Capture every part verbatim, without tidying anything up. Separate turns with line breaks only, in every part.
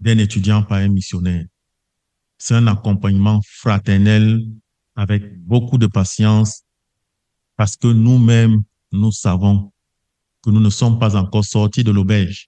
d'un étudiant par un missionnaire. C'est un accompagnement fraternel avec beaucoup de patience parce que nous-mêmes, nous savons que nous ne sommes pas encore sortis de l'auberge.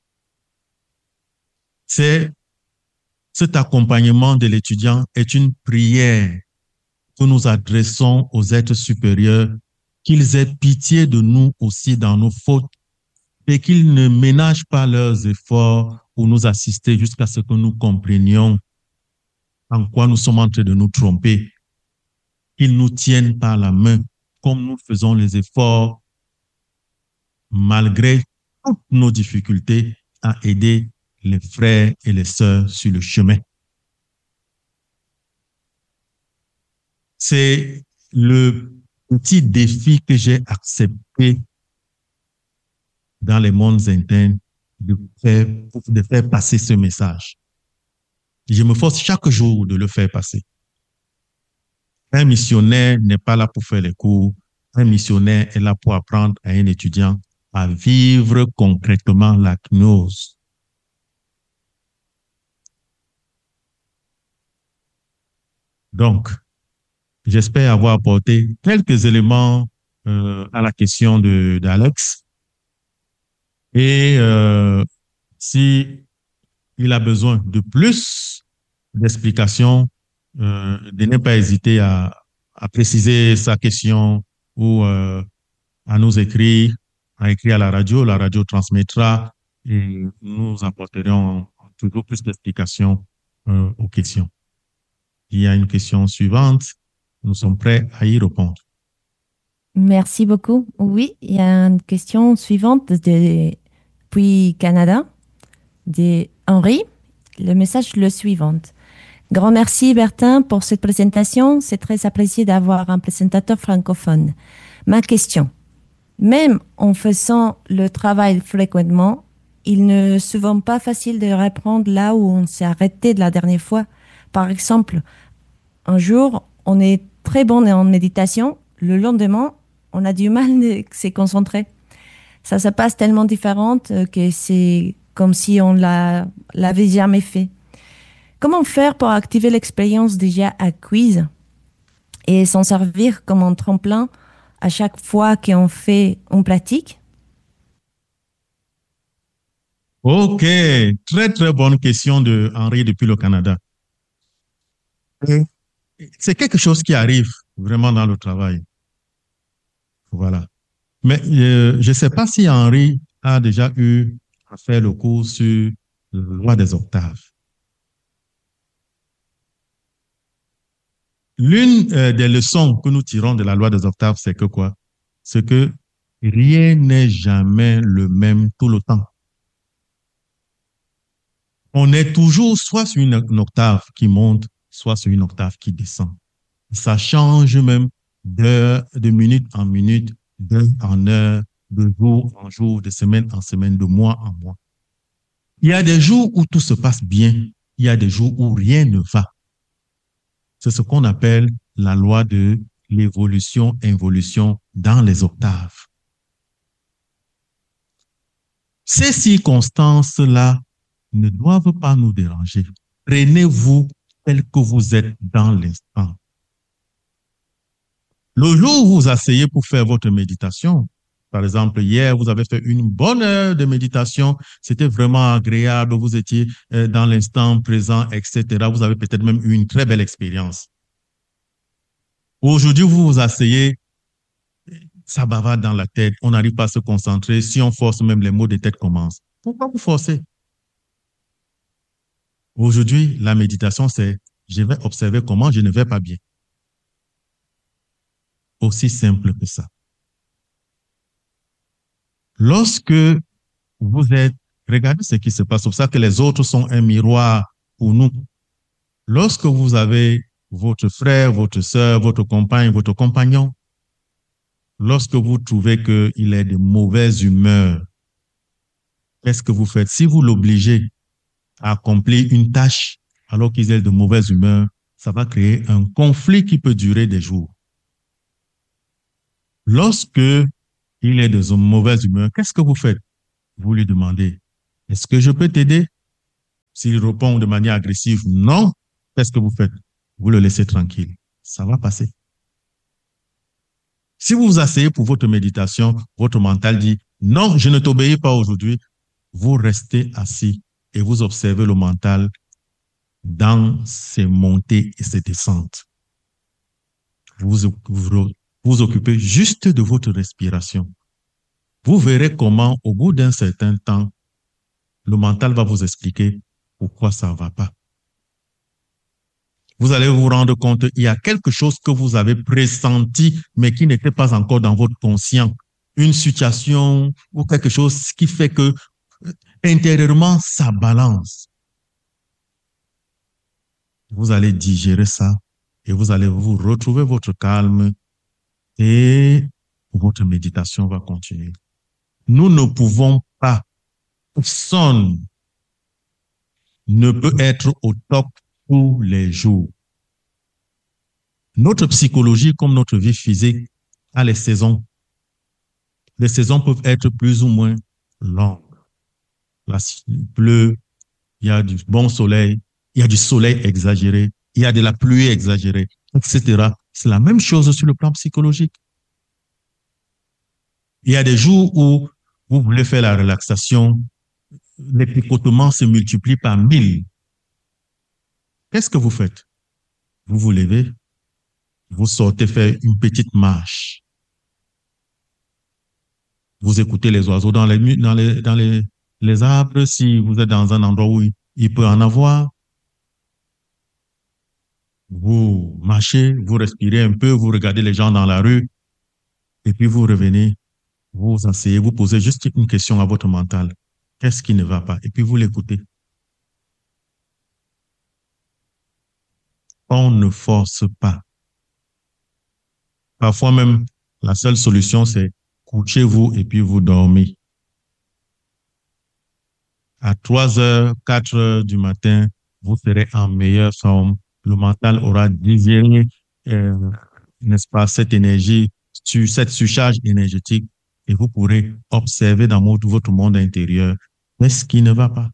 C'est cet accompagnement de l'étudiant est une prière que nous adressons aux êtres supérieurs, qu'ils aient pitié de nous aussi dans nos fautes et qu'ils ne ménagent pas leurs efforts pour nous assister jusqu'à ce que nous comprenions en quoi nous sommes en train de nous tromper, qu'ils nous tiennent par la main comme nous faisons les efforts malgré toutes nos difficultés à aider les frères et les sœurs sur le chemin. C'est le petit défi que j'ai accepté dans les mondes internes de faire, de faire passer ce message. Je me force chaque jour de le faire passer. Un missionnaire n'est pas là pour faire les cours. Un missionnaire est là pour apprendre à un étudiant à vivre concrètement la gnose. Donc, j'espère avoir apporté quelques éléments euh, à la question de d'Alex. Et euh, si il a besoin de plus d'explications, euh, de ne pas hésiter à, à préciser sa question ou euh, à nous écrire, à écrire à la radio. La radio transmettra et nous apporterons toujours plus d'explications euh, aux questions. Il y a une question suivante. Nous sommes prêts à y répondre.
Merci beaucoup. Oui, il y a une question suivante depuis Canada, de Henri. Le message est le suivant. Grand merci Bertin pour cette présentation. C'est très apprécié d'avoir un présentateur francophone. Ma question. Même en faisant le travail fréquemment, il n'est souvent pas facile de reprendre là où on s'est arrêté de la dernière fois. Par exemple, un jour, on est très bon en méditation. Le lendemain, on a du mal à se concentrer. Ça se passe tellement différent que c'est comme si on l'a, l'avait jamais fait. Comment faire pour activer l'expérience déjà acquise et s'en servir comme un tremplin à chaque fois qu'on fait une pratique?
Ok, très très bonne question de Henri depuis le Canada. C'est quelque chose qui arrive vraiment dans le travail. Voilà. Mais euh, je ne sais pas si Henri a déjà eu à faire le cours sur la loi des octaves. L'une euh, des leçons que nous tirons de la loi des octaves, c'est que quoi? C'est que rien n'est jamais le même tout le temps. On est toujours soit sur une, une octave qui monte, soit sur une octave qui descend. Ça change même de, de minute en minute, d'heure en heure, de jour en jour, de semaine en semaine, de mois en mois. Il y a des jours où tout se passe bien, il y a des jours où rien ne va. C'est ce qu'on appelle la loi de l'évolution-involution dans les octaves. Ces circonstances-là ne doivent pas nous déranger. Prenez-vous tel que vous êtes dans l'instant. Le jour où vous asseyez pour faire votre méditation, par exemple, hier, vous avez fait une bonne heure de méditation, c'était vraiment agréable, vous étiez dans l'instant présent, et cetera. Vous avez peut-être même eu une très belle expérience. Aujourd'hui, vous vous asseyez, ça bavarde dans la tête, on n'arrive pas à se concentrer. Si on force, même les mots de tête commencent. Pourquoi vous forcez? Aujourd'hui, la méditation, c'est je vais observer comment je ne vais pas bien. Aussi simple que ça. Lorsque vous êtes, regardez ce qui se passe, c'est pour ça que les autres sont un miroir pour nous. Lorsque vous avez votre frère, votre soeur, votre compagne, votre compagnon, lorsque vous trouvez qu'il est de mauvaise humeur, qu'est-ce que vous faites? Si vous l'obligez à accomplir une tâche alors qu'il est de mauvaise humeur, ça va créer un conflit qui peut durer des jours. Lorsque il est de mauvaise humeur, qu'est-ce que vous faites? Vous lui demandez, est-ce que je peux t'aider? S'il répond de manière agressive, non, qu'est-ce que vous faites? Vous le laissez tranquille. Ça va passer. Si vous vous asseyez pour votre méditation, votre mental dit, non, je ne t'obéis pas aujourd'hui, vous restez assis et vous observez le mental dans ses montées et ses descentes. Vous vous, vous occupez juste de votre respiration. Vous verrez comment, au bout d'un certain temps, le mental va vous expliquer pourquoi ça ne va pas. Vous allez vous rendre compte qu'il y a quelque chose que vous avez pressenti, mais qui n'était pas encore dans votre conscient. Une situation ou quelque chose qui fait que intérieurement, ça balance. Vous allez digérer ça et vous allez vous retrouver votre calme et votre méditation va continuer. Nous ne pouvons pas, personne ne peut être au top tous les jours. Notre psychologie, comme notre vie physique, a les saisons. Les saisons peuvent être plus ou moins longues. Là, il pleut, il y a du bon soleil, il y a du soleil exagéré, il y a de la pluie exagérée, et cetera. C'est la même chose sur le plan psychologique. Il y a des jours où vous voulez faire la relaxation, les picotements se multiplient par mille. Qu'est-ce que vous faites? Vous vous levez, vous sortez faire une petite marche. Vous écoutez les oiseaux dans les, dans les, dans les, les arbres, si vous êtes dans un endroit où il peut en avoir. Vous marchez, vous respirez un peu, vous regardez les gens dans la rue, et puis vous revenez, vous vous asseyez, vous posez juste une question à votre mental. Qu'est-ce qui ne va pas? Et puis vous l'écoutez. On ne force pas. Parfois même, la seule solution, c'est couchez-vous et puis vous dormez. À trois heures, quatre heures du matin, vous serez en meilleure forme. Le mental aura digéré, euh, n'est-ce pas, cette énergie, cette surcharge énergétique et vous pourrez observer dans votre monde intérieur ce qui ne va pas.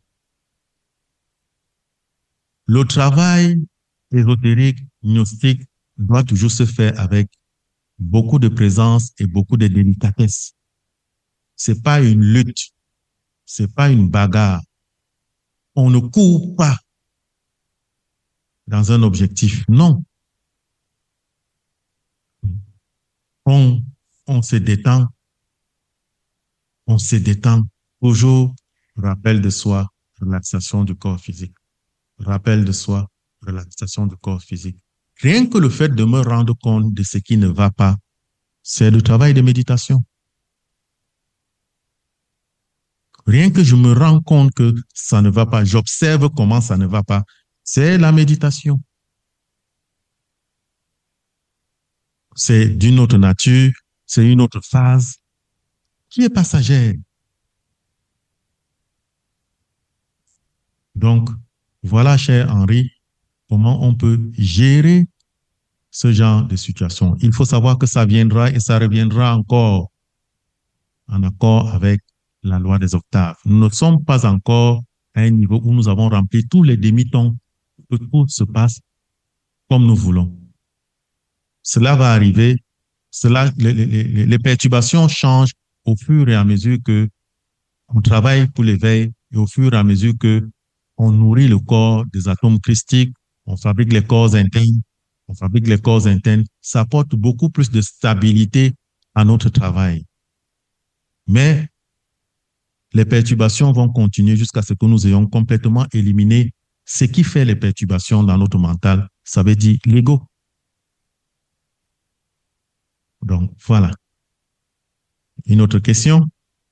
Le travail ésotérique, gnostique, doit toujours se faire avec beaucoup de présence et beaucoup de délicatesse. C'est pas une lutte, c'est pas une bagarre. On ne court pas dans un objectif, non. On, on se détend, on se détend. Toujours rappel de soi, relaxation du corps physique. Rappel de soi, relaxation du corps physique. Rien que le fait de me rendre compte de ce qui ne va pas, c'est le travail de méditation. Rien que je me rends compte que ça ne va pas, j'observe comment ça ne va pas, c'est la méditation. C'est d'une autre nature, c'est une autre phase qui est passagère. Donc, voilà, cher Henri, comment on peut gérer ce genre de situation. Il faut savoir que ça viendra et ça reviendra encore en accord avec la loi des octaves. Nous ne sommes pas encore à un niveau où nous avons rempli tous les demi-tons, que tout se passe comme nous voulons. Cela va arriver, cela, les, les, les perturbations changent au fur et à mesure que on travaille pour l'éveil et au fur et à mesure que on nourrit le corps des atomes christiques, on fabrique les corps internes, on fabrique les corps internes, ça apporte beaucoup plus de stabilité à notre travail. Mais les perturbations vont continuer jusqu'à ce que nous ayons complètement éliminé ce qui fait les perturbations dans notre mental, ça veut dire l'ego. Donc, voilà. Une autre question?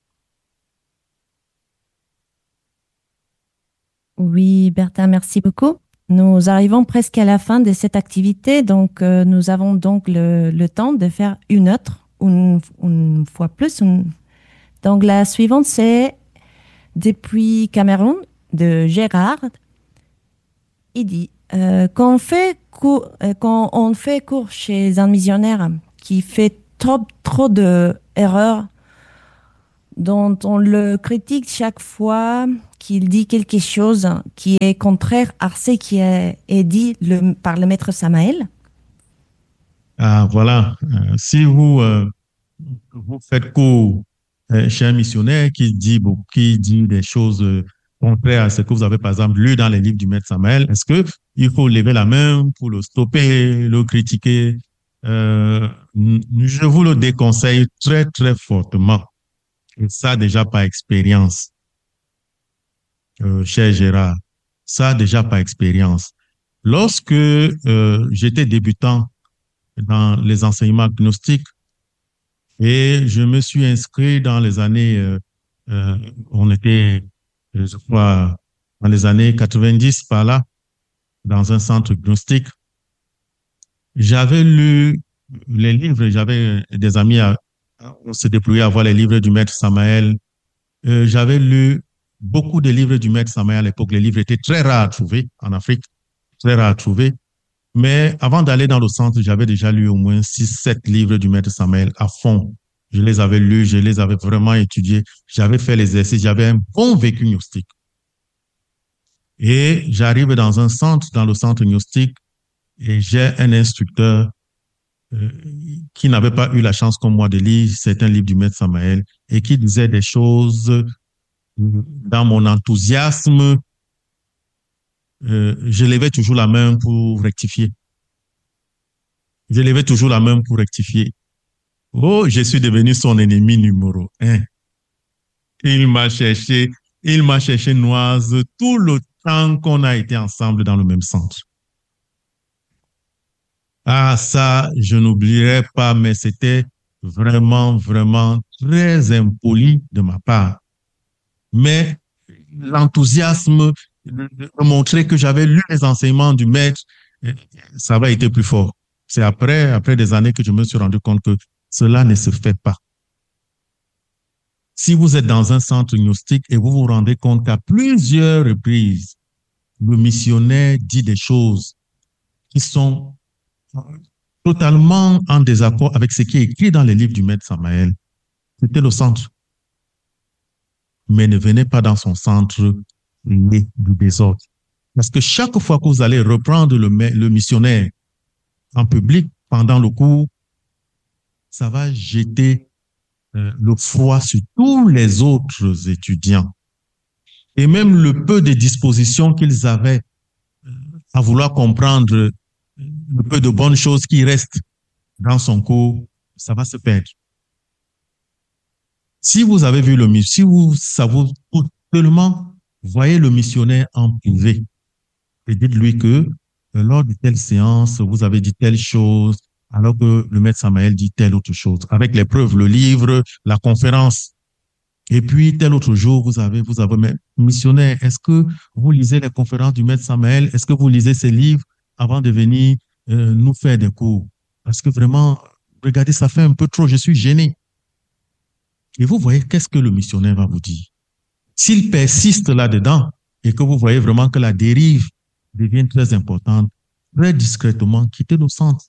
Oui, Bertin, merci beaucoup. Nous arrivons presque à la fin de cette activité, donc euh, nous avons donc le, le temps de faire une autre, une, une fois plus. Une... Donc la suivante, c'est depuis Cameroun, de Gérard. Il dit, euh, quand, on fait cours, euh, quand on fait cours chez un missionnaire qui fait trop, trop d'erreurs, dont on le critique chaque fois qu'il dit quelque chose qui est contraire à ce qui est, est dit le- par le maître Samaël?
Ah, voilà. Euh, si vous, euh, vous faites cours euh, chez un missionnaire qui dit, beaucoup- qui dit des choses euh, contraires à ce que vous avez, par exemple, lu dans les livres du maître Samaël, est-ce que il faut lever la main pour le stopper, le critiquer? Euh, n- je vous le déconseille très, très fortement. Et ça, déjà par expérience, euh, cher Gérard. Ça, déjà par expérience. Lorsque euh, j'étais débutant dans les enseignements gnostiques, et je me suis inscrit dans les années, euh, euh, on était, euh, je crois, dans les années quatre-vingt-dix par là, dans un centre gnostique. J'avais lu les livres, j'avais des amis, à, on s'est déployé à voir les livres du maître Samaël. Euh, j'avais lu beaucoup de livres du maître Samaël à l'époque. Les livres étaient très rares à trouver en Afrique, très rares à trouver. Mais avant d'aller dans le centre, j'avais déjà lu au moins six, sept livres du maître Samaël à fond. Je les avais lus, je les avais vraiment étudiés. J'avais fait l'exercice, j'avais un bon vécu gnostique. Et j'arrive dans un centre, dans le centre gnostique, et j'ai un instructeur euh, qui n'avait pas eu la chance comme moi de lire certains livres du maître Samaël et qui disait des choses euh, dans mon enthousiasme. Euh, je levais toujours la main pour rectifier. Je levais toujours la main pour rectifier. Oh, je suis devenu son ennemi numéro un. Il m'a cherché, il m'a cherché noise tout le temps qu'on a été ensemble dans le même centre. Ah, ça, je n'oublierai pas, mais c'était vraiment, vraiment très impoli de ma part. Mais l'enthousiasme de, de montrer que j'avais lu les enseignements du maître, ça avait été plus fort. C'est après, après des années que je me suis rendu compte que cela ne se fait pas. Si vous êtes dans un centre gnostique et vous vous rendez compte qu'à plusieurs reprises, le missionnaire dit des choses qui sont totalement en désaccord avec ce qui est écrit dans les livres du maître Samaël, c'était le centre. Mais ne venez pas dans son centre né du désordre. Parce que chaque fois que vous allez reprendre le, le missionnaire en public pendant le cours, ça va jeter euh, le froid sur tous les autres étudiants. Et même le peu de dispositions qu'ils avaient à vouloir comprendre, le peu de bonnes choses qui restent dans son cours, ça va se perdre. Si vous avez vu le missionnaire, si vous savez tellement, voyez le missionnaire en privé et dites-lui que euh, lors de telle séance, vous avez dit telle chose, alors que le maître Samaël dit telle autre chose, avec les preuves, le livre, la conférence. Et puis, tel autre jour, vous avez, vous avez, mais, missionnaire, est-ce que vous lisez les conférences du maître Samaël? Est-ce que vous lisez ces livres avant de venir euh, nous faire des cours? Parce que vraiment, regardez, ça fait un peu trop, je suis gêné. Et vous voyez, qu'est-ce que le missionnaire va vous dire? S'il persiste là-dedans et que vous voyez vraiment que la dérive devient très importante, très discrètement, quittez le centre.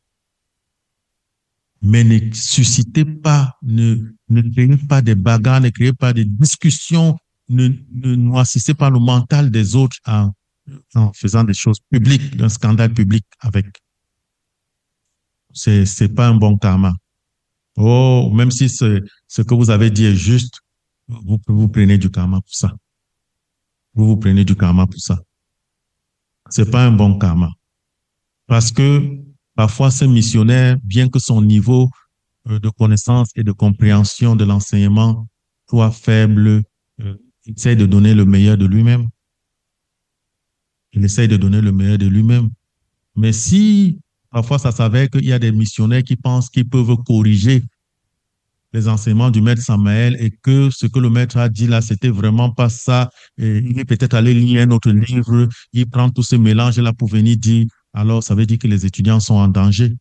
Mais ne suscitez pas, ne, ne créez pas des bagarres, ne créez pas des discussions, ne, ne noircissez pas le mental des autres en, en faisant des choses publiques, un scandale public avec. C'est, c'est pas un bon karma. Oh, même si ce, ce que vous avez dit est juste, vous, vous prenez du karma pour ça. Vous vous prenez du karma pour ça. C'est pas un bon karma. Parce que parfois, ce missionnaire, bien que son niveau de connaissance et de compréhension de l'enseignement soit faible, euh, il essaie de donner le meilleur de lui-même. Il essaie de donner le meilleur de lui-même. Mais si parfois ça s'avère qu'il y a des missionnaires qui pensent qu'ils peuvent corriger les enseignements du maître Samaël et que ce que le maître a dit là, c'était vraiment pas ça, et il est peut-être allé lire un autre livre, il prend tout ce mélange-là pour venir dire, alors ça veut dire que les étudiants sont en danger.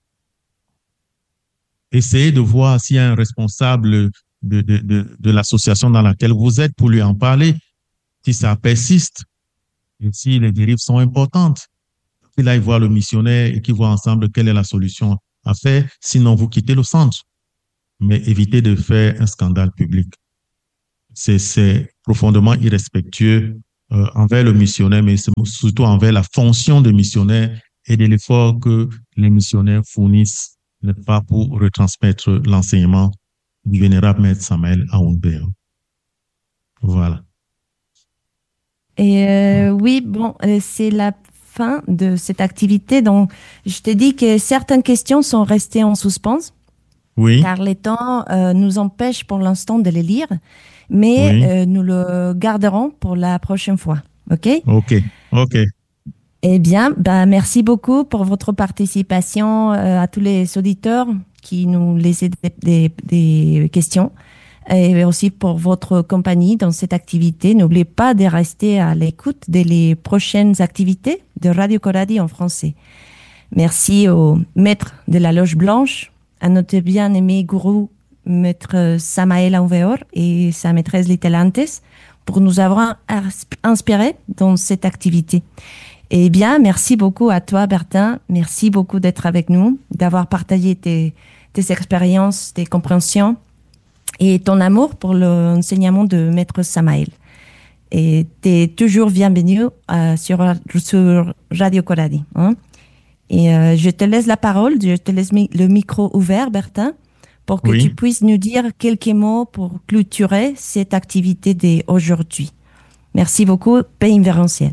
Essayez de voir s'il y a un responsable de, de, de, de l'association dans laquelle vous êtes pour lui en parler, si ça persiste et si les dérives sont importantes. Qu'il aille voir le missionnaire et qu'ils voient ensemble quelle est la solution à faire, sinon vous quittez le centre. Mais évitez de faire un scandale public. C'est, c'est profondément irrespectueux euh, envers le missionnaire, mais surtout envers la fonction de missionnaire et de l'effort que les missionnaires fournissent, n'est-ce pas, pour retransmettre l'enseignement du vénérable Maître Samael Aoundé. Voilà.
Et euh, oui, bon, euh, c'est la fin de cette activité. Donc, je te dis que certaines questions sont restées en suspens,
Oui,
car les temps euh, nous empêchent pour l'instant de les lire, mais
oui.
euh, nous le garderons pour la prochaine fois. OK?
OK, OK.
Eh bien, bah, merci beaucoup pour votre participation euh, à tous les auditeurs qui nous laissaient des, des, des questions et aussi pour votre compagnie dans cette activité. N'oubliez pas de rester à l'écoute des prochaines activités de Radio Coradi en français. Merci au maître de la Loge Blanche, à notre bien-aimé gourou, maître Samael Aoundé et sa maîtresse Little Antes, pour nous avoir inspirés dans cette activité. Eh bien, merci beaucoup à toi, Bertin. Merci beaucoup d'être avec nous, d'avoir partagé tes, tes expériences, tes compréhensions et ton amour pour l'enseignement de Maître Samael. Et tu es toujours bienvenu euh, sur, sur Radio Coradi. Hein? Et euh, je te laisse la parole, je te laisse mi- le micro ouvert, Bertin, pour que
Oui.
tu puisses nous dire quelques mots pour clôturer cette activité d'aujourd'hui. Merci beaucoup, Paix Invérantiel.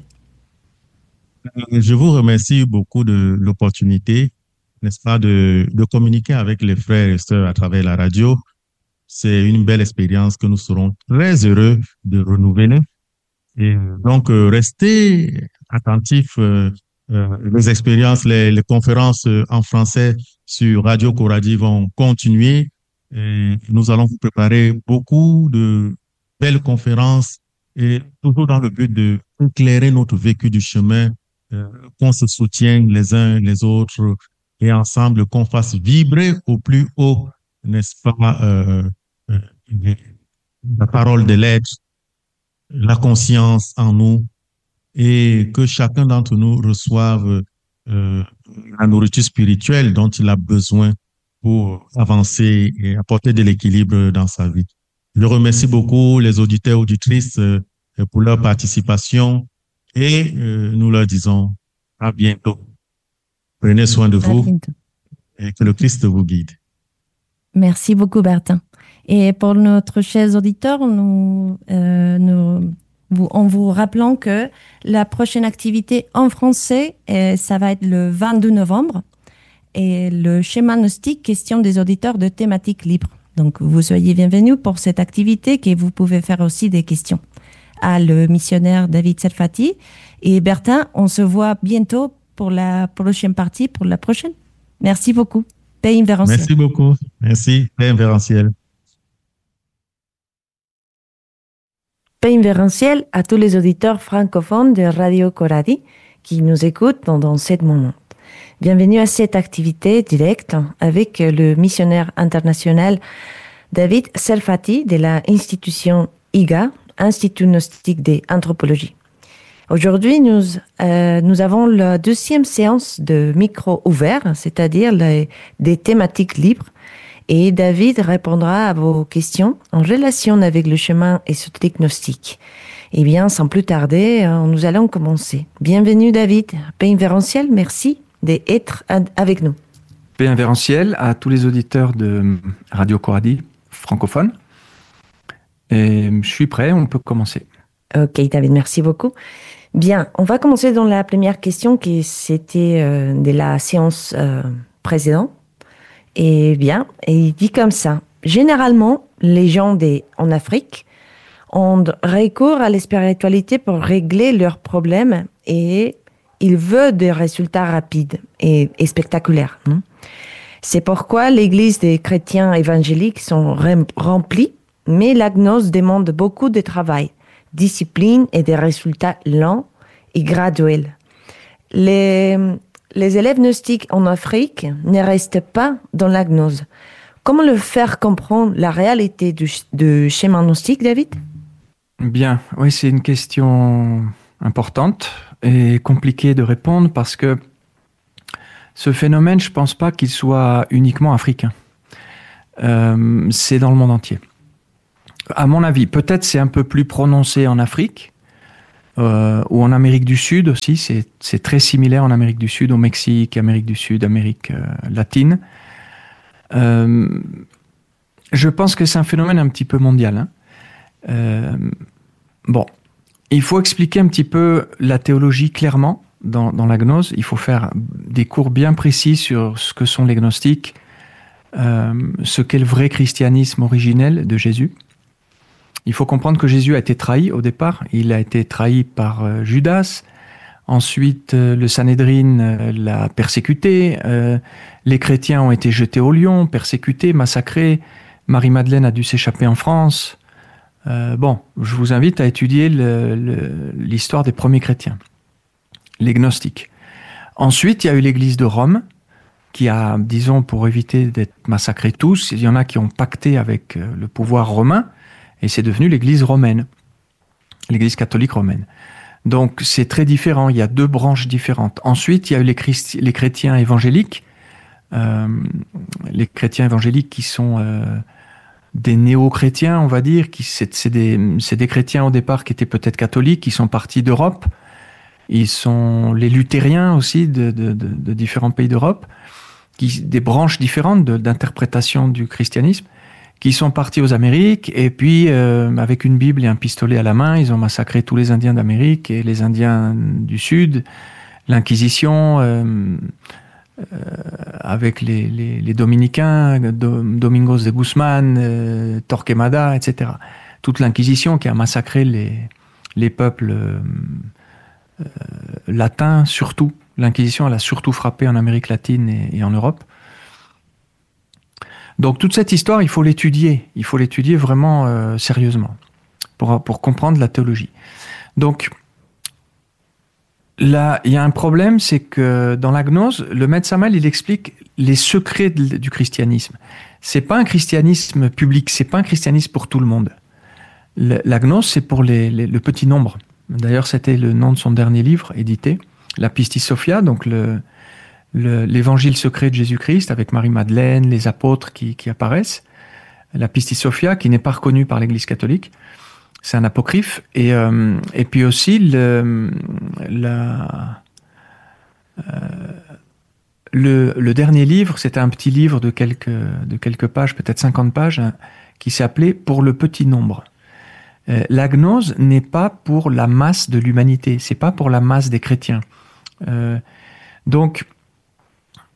Je vous remercie beaucoup de l'opportunité, n'est-ce pas, de, de communiquer avec les frères et sœurs à travers la radio. C'est une belle expérience que nous serons très heureux de renouveler. Et donc, euh, restez attentifs. Euh, euh, les expériences, les, les conférences euh, en français sur Radio Coradi vont continuer. Et nous allons vous préparer beaucoup de belles conférences et toujours dans le but de éclairer notre vécu du chemin, euh, qu'on se soutienne les uns les autres et ensemble qu'on fasse vibrer au plus haut, n'est-ce pas, euh, euh, la parole de l'être, la conscience en nous et que chacun d'entre nous reçoive euh, la nourriture spirituelle dont il a besoin pour avancer et apporter de l'équilibre dans sa vie. Je remercie beaucoup les auditeurs et auditrices euh, pour leur participation et euh, nous leur disons à bientôt. Prenez soin de vous et que le Christ vous guide.
Merci beaucoup, Bertin. Et pour notre chers auditeurs, nous, euh, nous, vous, en vous rappelant que la prochaine activité en français, euh, ça va être le vingt-deux novembre. Et le schéma gnostique, question des auditeurs de thématiques libres. Donc, vous soyez bienvenus pour cette activité que vous pouvez faire aussi des questions à le missionnaire David Serfati. Et Bertin, on se voit bientôt pour la prochaine partie, pour la prochaine. Merci beaucoup. Paix Invérantiel.
Merci beaucoup. Merci. Paix Invérantiel.
Paix Invérantiel à tous les auditeurs francophones de Radio Coradi qui nous écoutent pendant ce moment. Bienvenue à cette activité directe avec le missionnaire international David Serfati de l'institution I G A, Institut Gnostique d'Anthropologie. Aujourd'hui, nous, euh, nous avons la deuxième séance de micro ouvert, c'est-à-dire les, des thématiques libres. Et David répondra à vos questions en relation avec le chemin ésotérique gnostique. Eh bien, sans plus tarder, nous allons commencer. Bienvenue David, Paix Invérantiel, merci d'être avec nous.
Paix Invérantiel à tous les auditeurs de Radio Coradi francophone. Et je suis prêt, on peut commencer.
Ok David, merci beaucoup. Bien, on va commencer dans la première question qui c'était euh, de la séance euh, précédente. Et bien, il dit comme ça. Généralement, les gens des, en Afrique ont recours à la spiritualité pour régler leurs problèmes et ils veulent des résultats rapides et, et spectaculaires. Hein? C'est pourquoi l'église des chrétiens évangéliques sont remplie, mais la gnose demande beaucoup de travail, discipline et des résultats lents et graduels. Les, les élèves gnostiques en Afrique ne restent pas dans la gnose. Comment leur faire comprendre la réalité du, du schéma gnostique, David?
Bien, oui, c'est une question importante et compliquée de répondre parce que ce phénomène, je ne pense pas qu'il soit uniquement africain. Euh, c'est dans le monde entier. à mon avis, peut-être c'est un peu plus prononcé en Afrique euh, ou en Amérique du Sud aussi. C'est, c'est très similaire en Amérique du Sud, au Mexique, Amérique du Sud, Amérique euh, latine. Euh, je pense que c'est un phénomène un petit peu mondial. Hein. Euh, bon, il faut expliquer un petit peu la théologie clairement dans, dans la gnose. Il faut faire des cours bien précis sur ce que sont les gnostiques, euh, ce qu'est le vrai christianisme originel de Jésus. Il faut comprendre que Jésus a été trahi au départ. Il a été trahi par euh, Judas. Ensuite, euh, le Sanhédrin euh, l'a persécuté. Euh, les chrétiens ont été jetés au lion, persécutés, massacrés. Marie-Madeleine a dû s'échapper en France. Euh, bon, je vous invite à étudier le, le, l'histoire des premiers chrétiens, les gnostiques. Ensuite, il y a eu l'Église de Rome, qui a, disons, pour éviter d'être massacrés tous, il y en a qui ont pacté avec euh, le pouvoir romain, et c'est devenu l'Église romaine, l'Église catholique romaine. Donc c'est très différent, il y a deux branches différentes. Ensuite, il y a eu les, Christi- les chrétiens évangéliques, euh, les chrétiens évangéliques qui sont euh, des néo-chrétiens, on va dire, qui, c'est, c'est, des, c'est des chrétiens au départ qui étaient peut-être catholiques, qui sont partis d'Europe. Ils sont les luthériens aussi de, de, de, de différents pays d'Europe, qui, des branches différentes de, d'interprétation du christianisme, qui sont partis aux Amériques, et puis euh, avec une Bible et un pistolet à la main, ils ont massacré tous les Indiens d'Amérique et les Indiens du Sud, l'Inquisition, euh, euh, avec les, les, les Dominicains, Do, Domingos de Guzman, euh, Torquemada, et cetera. Toute l'Inquisition qui a massacré les, les peuples euh, euh, latins, surtout. L'Inquisition, elle a surtout frappé en Amérique latine et, et en Europe. Donc toute cette histoire, il faut l'étudier, il faut l'étudier vraiment euh, sérieusement pour, pour comprendre la théologie. Donc là, il y a un problème, c'est que dans la gnose, le maître Samael, il explique les secrets de, du christianisme. C'est pas un christianisme public, c'est pas un christianisme pour tout le monde. Le, la gnose, c'est pour les, les, le petit nombre. D'ailleurs, c'était le nom de son dernier livre édité, la Pistis Sophia, donc le Le, l'évangile secret de Jésus-Christ avec Marie-Madeleine, les apôtres qui, qui apparaissent, la Pistis Sophia qui n'est pas reconnue par l'Église catholique, c'est un apocryphe, et, euh, et puis aussi le, la, euh, le, le dernier livre, c'était un petit livre de quelques, de quelques pages, peut-être cinquante pages, hein, qui s'appelait Pour le petit nombre. Euh, la gnose n'est pas pour la masse de l'humanité, c'est pas pour la masse des chrétiens. Euh, donc, pourquoi ?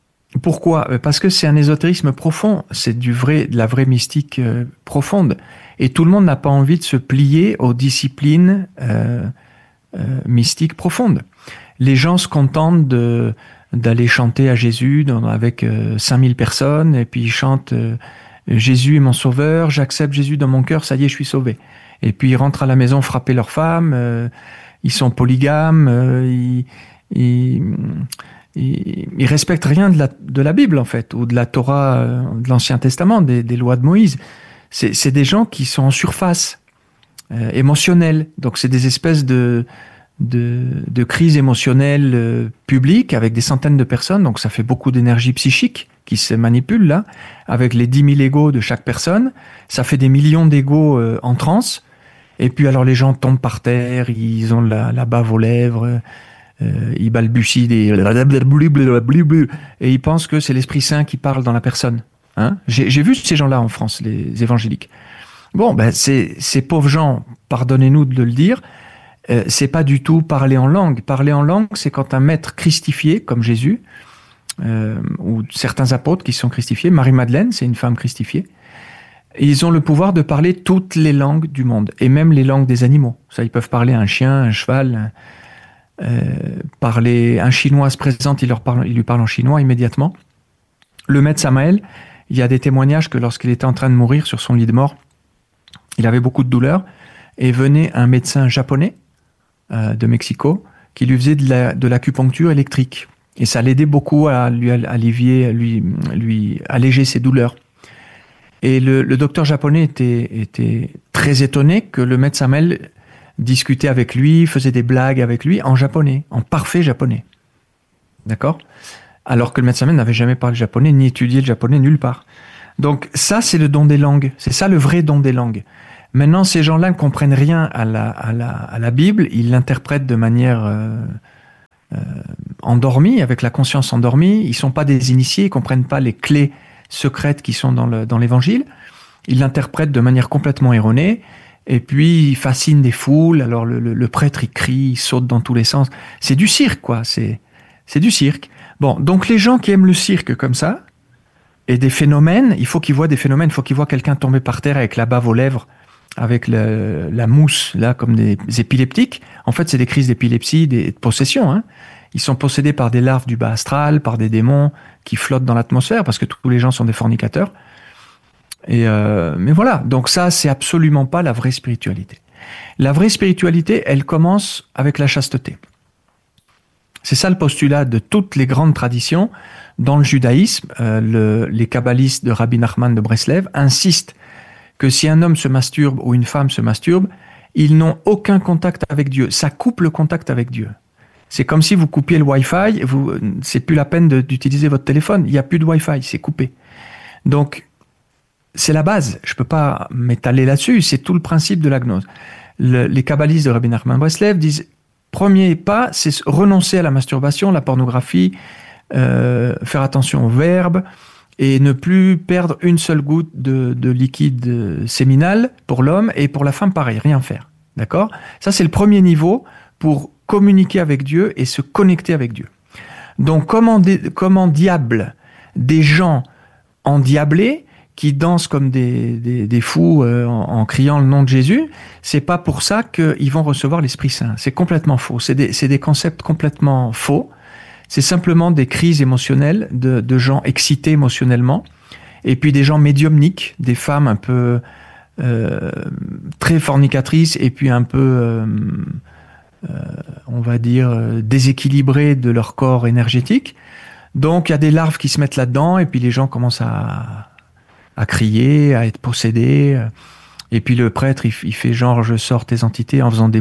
Parce que c'est un ésotérisme profond, c'est du vrai, de la vraie mystique euh, profonde. Et tout le monde n'a pas envie de se plier aux disciplines euh, euh, mystiques profondes. Les gens se contentent de, d'aller chanter à Jésus dans, avec euh, cinq mille personnes, et puis ils chantent euh, « Jésus est mon sauveur, j'accepte Jésus dans mon cœur, ça y est, je suis sauvé ». Et puis ils rentrent à la maison frapper leur femme, euh, ils sont polygames, euh, ils... ils Ils ne respectent rien de la, de la Bible, en fait, ou de la Torah, euh, de l'Ancien Testament, des, des lois de Moïse. C'est, c'est des gens qui sont en surface, euh, émotionnelle. Donc, c'est des espèces de, de, de crises émotionnelles euh, publiques avec des centaines de personnes. Donc, ça fait beaucoup d'énergie psychique qui se manipule, là, avec les dix mille égos de chaque personne. Ça fait des millions d'égos euh, en transe. Et puis, alors, les gens tombent par terre, ils ont la, la bave aux lèvres, Euh, ils balbutient des... et ils pensent que c'est l'Esprit Saint qui parle dans la personne. Hein, j'ai, j'ai vu ces gens-là en France, les évangéliques. Bon, ben, c'est, ces pauvres gens, pardonnez-nous de le dire, euh, c'est pas du tout parler en langue. Parler en langue, c'est quand un maître christifié, comme Jésus, euh, ou certains apôtres qui sont christifiés, Marie-Madeleine, c'est une femme christifiée, ils ont le pouvoir de parler toutes les langues du monde, et même les langues des animaux. Ça, ils peuvent parler à un chien, un cheval... Un, Euh, parler, un chinois se présente, il, leur parle, il lui parle en chinois immédiatement. Le maître Samael, il y a des témoignages que lorsqu'il était en train de mourir sur son lit de mort, il avait beaucoup de douleur, et venait un médecin japonais euh, de Mexico qui lui faisait de, la, de l'acupuncture électrique. Et ça l'aidait beaucoup à lui allévier, lui, lui alléger ses douleurs. Et le, le docteur japonais était, était très étonné que le maître Samael discutait avec lui, faisait des blagues avec lui en japonais, en parfait japonais. D'accord ? Alors que le maître Samael n'avait jamais parlé japonais, ni étudié le japonais nulle part. Donc ça, c'est le don des langues. C'est ça le vrai don des langues. Maintenant, ces gens-là ne comprennent rien à la, à la, à la Bible, ils l'interprètent de manière euh, euh, endormie, avec la conscience endormie. Ils ne sont pas des initiés, ils ne comprennent pas les clés secrètes qui sont dans, le, dans l'Évangile. Ils l'interprètent de manière complètement erronée. Et puis, ils fascinent des foules. Alors, le, le, le prêtre, il crie, il saute dans tous les sens. C'est du cirque, quoi. C'est, c'est du cirque. Bon, donc les gens qui aiment le cirque comme ça, et des phénomènes, il faut qu'ils voient des phénomènes, il faut qu'ils voient quelqu'un tomber par terre avec la bave aux lèvres, avec le, la mousse, là, comme des épileptiques. En fait, c'est des crises d'épilepsie, des, de possession. Hein. Ils sont possédés par des larves du bas astral, par des démons qui flottent dans l'atmosphère, parce que tous les gens sont des fornicateurs. Et euh, mais voilà, donc ça, c'est absolument pas la vraie spiritualité. La vraie spiritualité, elle commence avec la chasteté. C'est ça le postulat de toutes les grandes traditions. Dans le judaïsme, euh, le, les kabbalistes de Rabbi Nachman de Breslev insistent que si un homme se masturbe ou une femme se masturbe, ils n'ont aucun contact avec Dieu. Ça coupe le contact avec Dieu. C'est comme si vous coupiez le Wi-Fi, vous, c'est plus la peine de, d'utiliser votre téléphone. Il n'y a plus de Wi-Fi, c'est coupé. Donc, c'est la base. Je ne peux pas m'étaler là-dessus. C'est tout le principe de la gnose. Le, les kabbalistes de Rabbi Nachman de Breslev disent premier pas, c'est renoncer à la masturbation, la pornographie, euh, faire attention au verbe et ne plus perdre une seule goutte de, de liquide séminal pour l'homme et pour la femme, pareil, rien faire. D'accord ? Ça, c'est le premier niveau pour communiquer avec Dieu et se connecter avec Dieu. Donc, comment, comment diable des gens endiablés qui dansent comme des, des, des fous euh, en, en criant le nom de Jésus, c'est pas pour ça qu'ils vont recevoir l'Esprit Saint. C'est complètement faux. C'est des, c'est des concepts complètement faux. C'est simplement des crises émotionnelles de, de gens excités émotionnellement, et puis des gens médiumniques, des femmes un peu euh, très fornicatrices, et puis un peu, euh, euh, on va dire, déséquilibrées de leur corps énergétique. Donc il y a des larves qui se mettent là-dedans, et puis les gens commencent à à crier, à être possédés. Et puis le prêtre, il, il fait genre, je sors tes entités en faisant des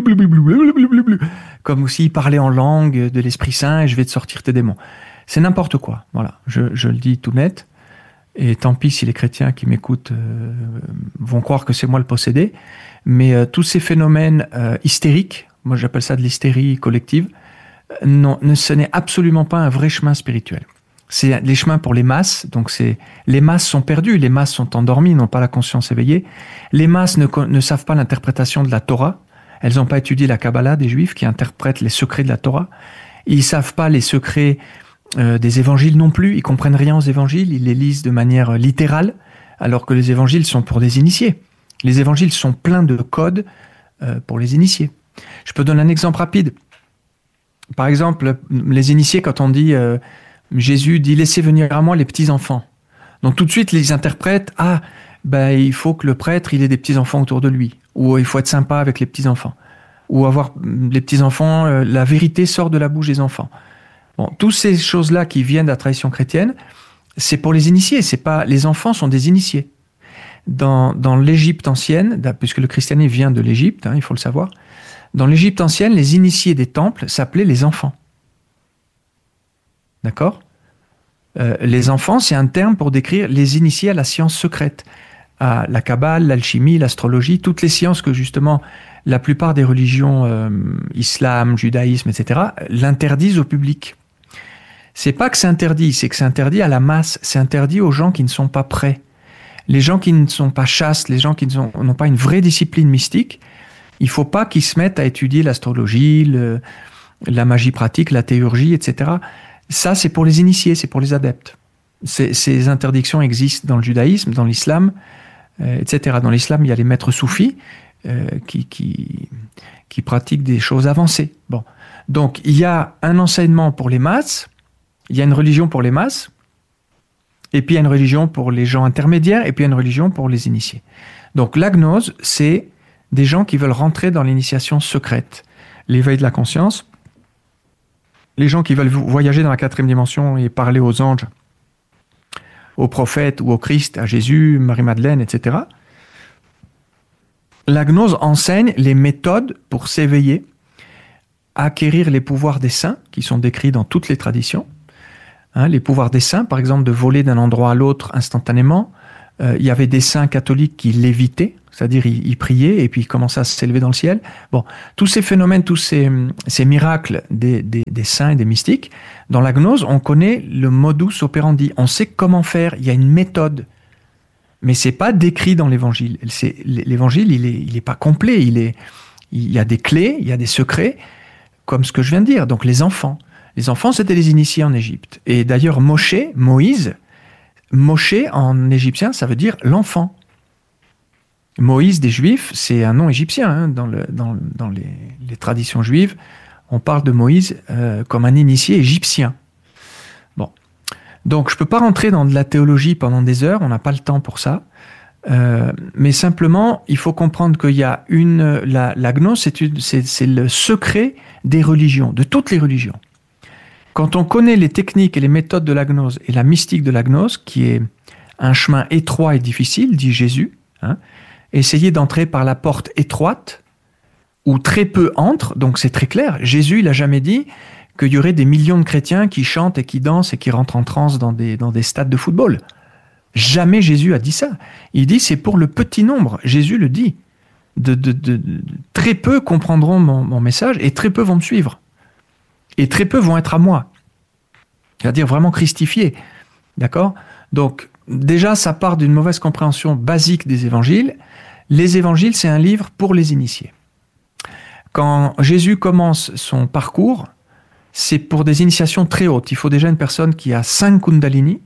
blablabla, comme s'il parlait en langue de l'Esprit Saint et je vais te sortir tes démons. C'est n'importe quoi. Voilà, je, je le dis tout net. Et tant pis si les chrétiens qui m'écoutent euh, vont croire que c'est moi le possédé. Mais euh, tous ces phénomènes euh, hystériques, moi j'appelle ça de l'hystérie collective, euh, non, ce n'est absolument pas un vrai chemin spirituel. C'est les chemins pour les masses, donc c'est les masses sont perdues, les masses sont endormies, n'ont pas la conscience éveillée. Les masses ne, ne savent pas l'interprétation de la Torah, elles n'ont pas étudié la Kabbalah des Juifs qui interprètent les secrets de la Torah. Ils savent pas les secrets euh, des évangiles non plus, ils comprennent rien aux évangiles, ils les lisent de manière littérale, alors que les évangiles sont pour des initiés. Les évangiles sont pleins de codes euh, pour les initiés. Je peux donner un exemple rapide. Par exemple, les initiés, quand on dit euh, Jésus dit « Laissez venir à moi les petits-enfants ». Donc tout de suite, les interprètes « Ah, ben, il faut que le prêtre il ait des petits-enfants autour de lui » ou « Il faut être sympa avec les petits-enfants » ou avoir les petits-enfants, euh, la vérité sort de la bouche des enfants. Bon, toutes ces choses-là qui viennent de la tradition chrétienne, c'est pour les initiés, c'est pas, les enfants sont des initiés. Dans, dans l'Égypte ancienne, puisque le christianisme vient de l'Égypte, hein, il faut le savoir, dans l'Égypte ancienne, les initiés des temples s'appelaient les enfants. D'accord ? euh, Les enfants, c'est un terme pour décrire les initiés à la science secrète, à la Kabbale, l'alchimie, l'astrologie, toutes les sciences que justement la plupart des religions, euh, islam, judaïsme, et cetera, l'interdisent au public. C'est pas que c'est interdit, c'est que c'est interdit à la masse, c'est interdit aux gens qui ne sont pas prêts. Les gens qui ne sont pas chastes, les gens qui n'ont pas une vraie discipline mystique, il ne faut pas qu'ils se mettent à étudier l'astrologie, le, la magie pratique, la théurgie, et cetera. Ça, c'est pour les initiés, c'est pour les adeptes. Ces, ces interdictions existent dans le judaïsme, dans l'islam, euh, et cetera. Dans l'islam, il y a les maîtres soufis euh, qui, qui, qui pratiquent des choses avancées. Bon. Donc, il y a un enseignement pour les masses, il y a une religion pour les masses, et puis il y a une religion pour les gens intermédiaires, et puis il y a une religion pour les initiés. Donc la gnose, c'est des gens qui veulent rentrer dans l'initiation secrète, l'éveil de la conscience, les gens qui veulent voyager dans la quatrième dimension et parler aux anges, aux prophètes ou au Christ, à Jésus, Marie-Madeleine, et cetera. La gnose enseigne les méthodes pour s'éveiller, acquérir les pouvoirs des saints, qui sont décrits dans toutes les traditions. Hein, les pouvoirs des saints, par exemple, de voler d'un endroit à l'autre instantanément, Euh, il y avait des saints catholiques qui lévitaient, c'est-à-dire ils, ils priaient et puis ils commençaient à s'élever dans le ciel. Bon, tous ces phénomènes, tous ces, ces miracles des, des, des saints et des mystiques, dans la gnose, on connaît le modus operandi. On sait comment faire, il y a une méthode. Mais c'est pas décrit dans l'évangile. C'est, l'évangile, il est, il est pas complet. Il est, il y a des clés, il y a des secrets, comme ce que je viens de dire. Donc les enfants. Les enfants, c'était les initiés en Égypte. Et d'ailleurs, Moshe, Moïse, Moshe en égyptien, ça veut dire l'enfant. Moïse des Juifs, c'est un nom égyptien. Hein, dans le, dans, dans les, les traditions juives, on parle de Moïse euh, comme un initié égyptien. Bon. Donc, je ne peux pas rentrer dans de la théologie pendant des heures, on n'a pas le temps pour ça. Euh, mais simplement, il faut comprendre qu'il y a une... La, la gnose, c'est, une, c'est, c'est le secret des religions, de toutes les religions. Quand on connaît les techniques et les méthodes de la gnose et la mystique de la gnose, qui est un chemin étroit et difficile, dit Jésus, hein, essayez d'entrer par la porte étroite, où très peu entrent, donc c'est très clair. Jésus, il n'a jamais dit qu'il y aurait des millions de chrétiens qui chantent et qui dansent et qui rentrent en transe dans des, dans des stades de football. Jamais Jésus a dit ça. Il dit c'est pour le petit nombre. Jésus le dit. De, de, de, de, très peu comprendront mon, mon message et très peu vont me suivre. Et très peu vont être à moi. C'est-à-dire vraiment christifiés. D'accord ? Donc, déjà, ça part d'une mauvaise compréhension basique des évangiles. Les évangiles, c'est un livre pour les initiés. Quand Jésus commence son parcours, c'est pour des initiations très hautes. Il faut déjà une personne qui a cinq kundalini.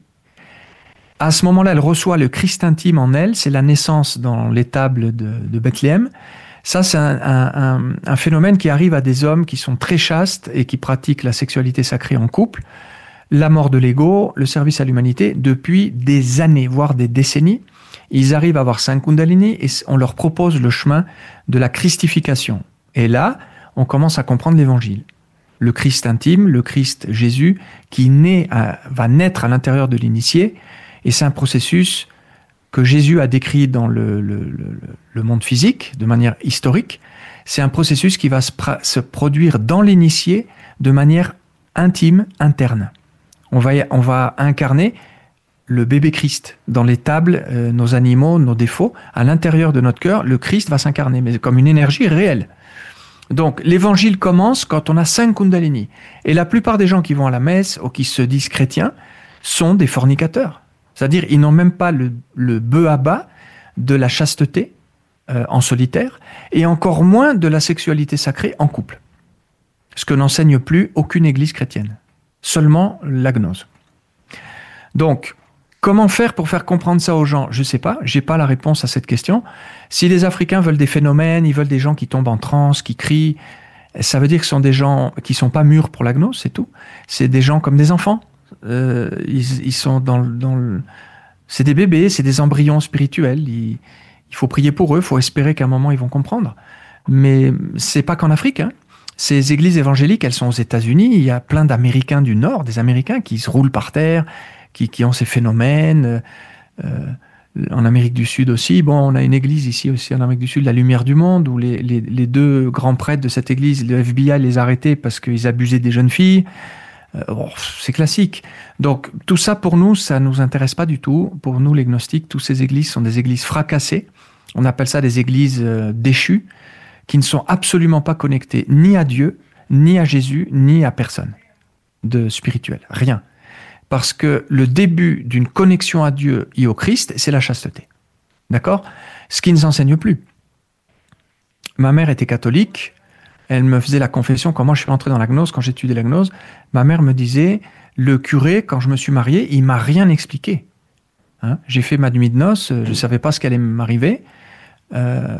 À ce moment-là, elle reçoit le Christ intime en elle. C'est la naissance dans l'étable de, de Bethléem. Ça, c'est un, un, un phénomène qui arrive à des hommes qui sont très chastes et qui pratiquent la sexualité sacrée en couple, la mort de l'ego, le service à l'humanité, depuis des années, voire des décennies. Ils arrivent à avoir cinq kundalini et on leur propose le chemin de la christification. Et là, on commence à comprendre l'évangile. Le Christ intime, le Christ Jésus, qui naît à, va naître à l'intérieur de l'initié, et c'est un processus que Jésus a décrit dans le, le, le, le monde physique, de manière historique. C'est un processus qui va se, pra- se produire dans l'initié de manière intime, interne. On va, y, on va incarner le bébé Christ dans les tables, euh, nos animaux, nos défauts. À l'intérieur de notre cœur, le Christ va s'incarner, mais comme une énergie réelle. Donc, l'évangile commence quand on a cinq kundalini. Et la plupart des gens qui vont à la messe ou qui se disent chrétiens sont des fornicateurs. C'est-à-dire, ils n'ont même pas le, le bœuf à bas de la chasteté euh, en solitaire, et encore moins de la sexualité sacrée en couple. Ce que n'enseigne plus aucune église chrétienne. Seulement la gnose. Donc, comment faire pour faire comprendre ça aux gens ? Je ne sais pas, je n'ai pas la réponse à cette question. Si les Africains veulent des phénomènes, ils veulent des gens qui tombent en transe, qui crient, ça veut dire que ce sont des gens qui ne sont pas mûrs pour la gnose, c'est tout. C'est des gens comme des enfants. Euh, ils, ils sont dans, dans le... C'est des bébés, c'est des embryons spirituels. Il, il faut prier pour eux, il faut espérer qu'à un moment ils vont comprendre. Mais c'est pas qu'en Afrique. Hein. Ces églises évangéliques, elles sont aux États-Unis. Il y a plein d'Américains du Nord, des Américains qui se roulent par terre, qui, qui ont ces phénomènes. Euh, en Amérique du Sud aussi. Bon, on a une église ici aussi en Amérique du Sud, la Lumière du Monde, où les, les, les deux grands prêtres de cette église, le F B I les a arrêtés parce qu'ils abusaient des jeunes filles. Euh, bon, c'est classique. Donc, tout ça, pour nous, ça ne nous intéresse pas du tout. Pour nous, les gnostiques, toutes ces églises sont des églises fracassées. On appelle ça des églises euh, déchues, qui ne sont absolument pas connectées ni à Dieu, ni à Jésus, ni à personne de spirituel. Rien. Parce que le début d'une connexion à Dieu et au Christ, c'est la chasteté. D'accord ? Ce qui ne s'enseigne plus. Ma mère était catholique. Elle me faisait la confession, quand moi je suis entré dans la gnose, quand j'étudiais la gnose, ma mère me disait, le curé, quand je me suis marié, il m'a rien expliqué. Hein ? J'ai fait ma nuit de noces, je ne savais pas ce qui allait m'arriver. Euh,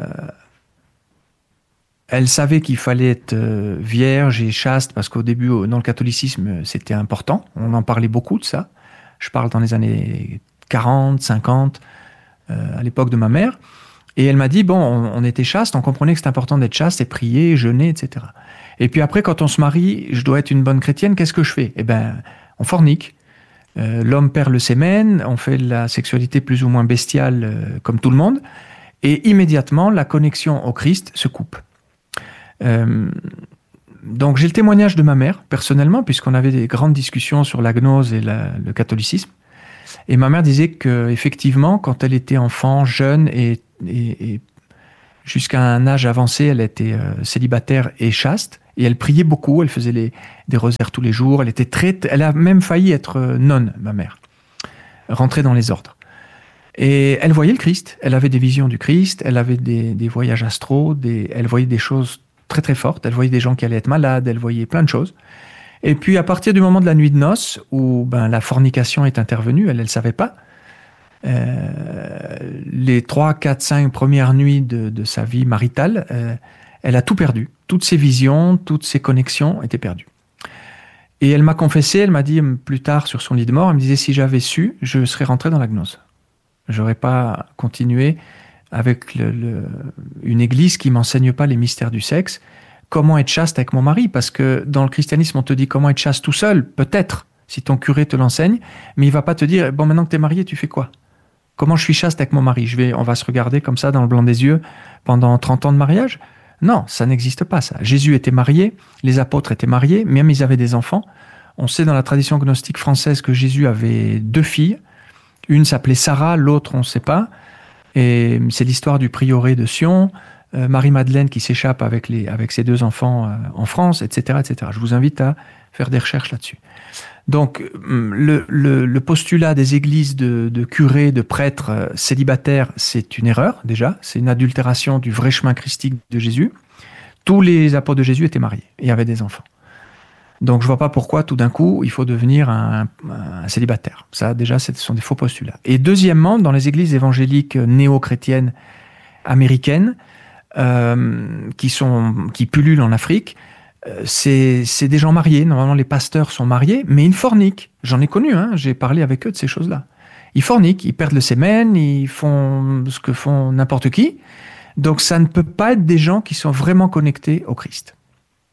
elle savait qu'il fallait être vierge et chaste, parce qu'au début, dans le catholicisme, c'était important. On en parlait beaucoup de ça. Je parle dans les années quarante, cinquante, euh, à l'époque de ma mère. Et elle m'a dit, bon, on, on était chaste, on comprenait que c'était important d'être chaste et prier, jeûner, et cetera. Et puis après, quand on se marie, je dois être une bonne chrétienne, qu'est-ce que je fais ? Eh bien, on fornique. Euh, l'homme perd le sémen, on fait la sexualité plus ou moins bestiale, euh, comme tout le monde, et immédiatement, la connexion au Christ se coupe. Euh, donc j'ai le témoignage de ma mère, personnellement, puisqu'on avait des grandes discussions sur la gnose et la, le catholicisme. Et ma mère disait qu'effectivement, quand elle était enfant, jeune et, et, et jusqu'à un âge avancé, elle était euh, célibataire et chaste. Et elle priait beaucoup, elle faisait les, des rosaires tous les jours. Elle était très, elle a même failli être nonne, ma mère, rentrer dans les ordres. Et elle voyait le Christ, elle avait des visions du Christ, elle avait des, des voyages astraux, des, elle voyait des choses très très fortes, elle voyait des gens qui allaient être malades, elle voyait plein de choses. Et puis à partir du moment de la nuit de noces, où ben, la fornication est intervenue, elle ne le savait pas, euh, les trois, quatre, cinq premières nuits de, de sa vie maritale, euh, elle a tout perdu. Toutes ses visions, toutes ses connexions étaient perdues. Et elle m'a confessé, elle m'a dit plus tard sur son lit de mort, elle me disait si j'avais su, je serais rentré dans la gnose. J'aurais pas continué avec le, le, une église qui m'enseigne pas les mystères du sexe. Comment être chaste avec mon mari? Parce que dans le christianisme, on te dit comment être chaste tout seul, peut-être, si ton curé te l'enseigne, mais il va pas te dire bon, maintenant que tu es marié, tu fais quoi? Comment je suis chaste avec mon mari? Je vais, on va se regarder comme ça dans le blanc des yeux pendant trente ans de mariage? Non, ça n'existe pas, ça. Jésus était marié, les apôtres étaient mariés, même ils avaient des enfants. On sait dans la tradition gnostique française que Jésus avait deux filles. Une s'appelait Sarah, l'autre on ne sait pas. Et c'est l'histoire du prieuré de Sion, euh, Marie-Madeleine qui s'échappe avec, les, avec ses deux enfants euh, en France, et cetera, et cetera. Je vous invite à faire des recherches là-dessus. Donc, le, le, le postulat des églises de, de curés, de prêtres euh, célibataires, c'est une erreur, déjà. C'est une adultération du vrai chemin christique de Jésus. Tous les apôtres de Jésus étaient mariés et avaient des enfants. Donc, je ne vois pas pourquoi, tout d'un coup, il faut devenir un, un célibataire. Ça, déjà, ce sont des faux postulats. Et deuxièmement, dans les églises évangéliques néo-chrétiennes américaines, euh, qui, sont, qui pullulent en Afrique, C'est, c'est des gens mariés. Normalement, les pasteurs sont mariés, mais ils forniquent. J'en ai connu, hein, j'ai parlé avec eux de ces choses-là. Ils forniquent, ils perdent le sémen, ils font ce que font n'importe qui. Donc, ça ne peut pas être des gens qui sont vraiment connectés au Christ. D'accord ?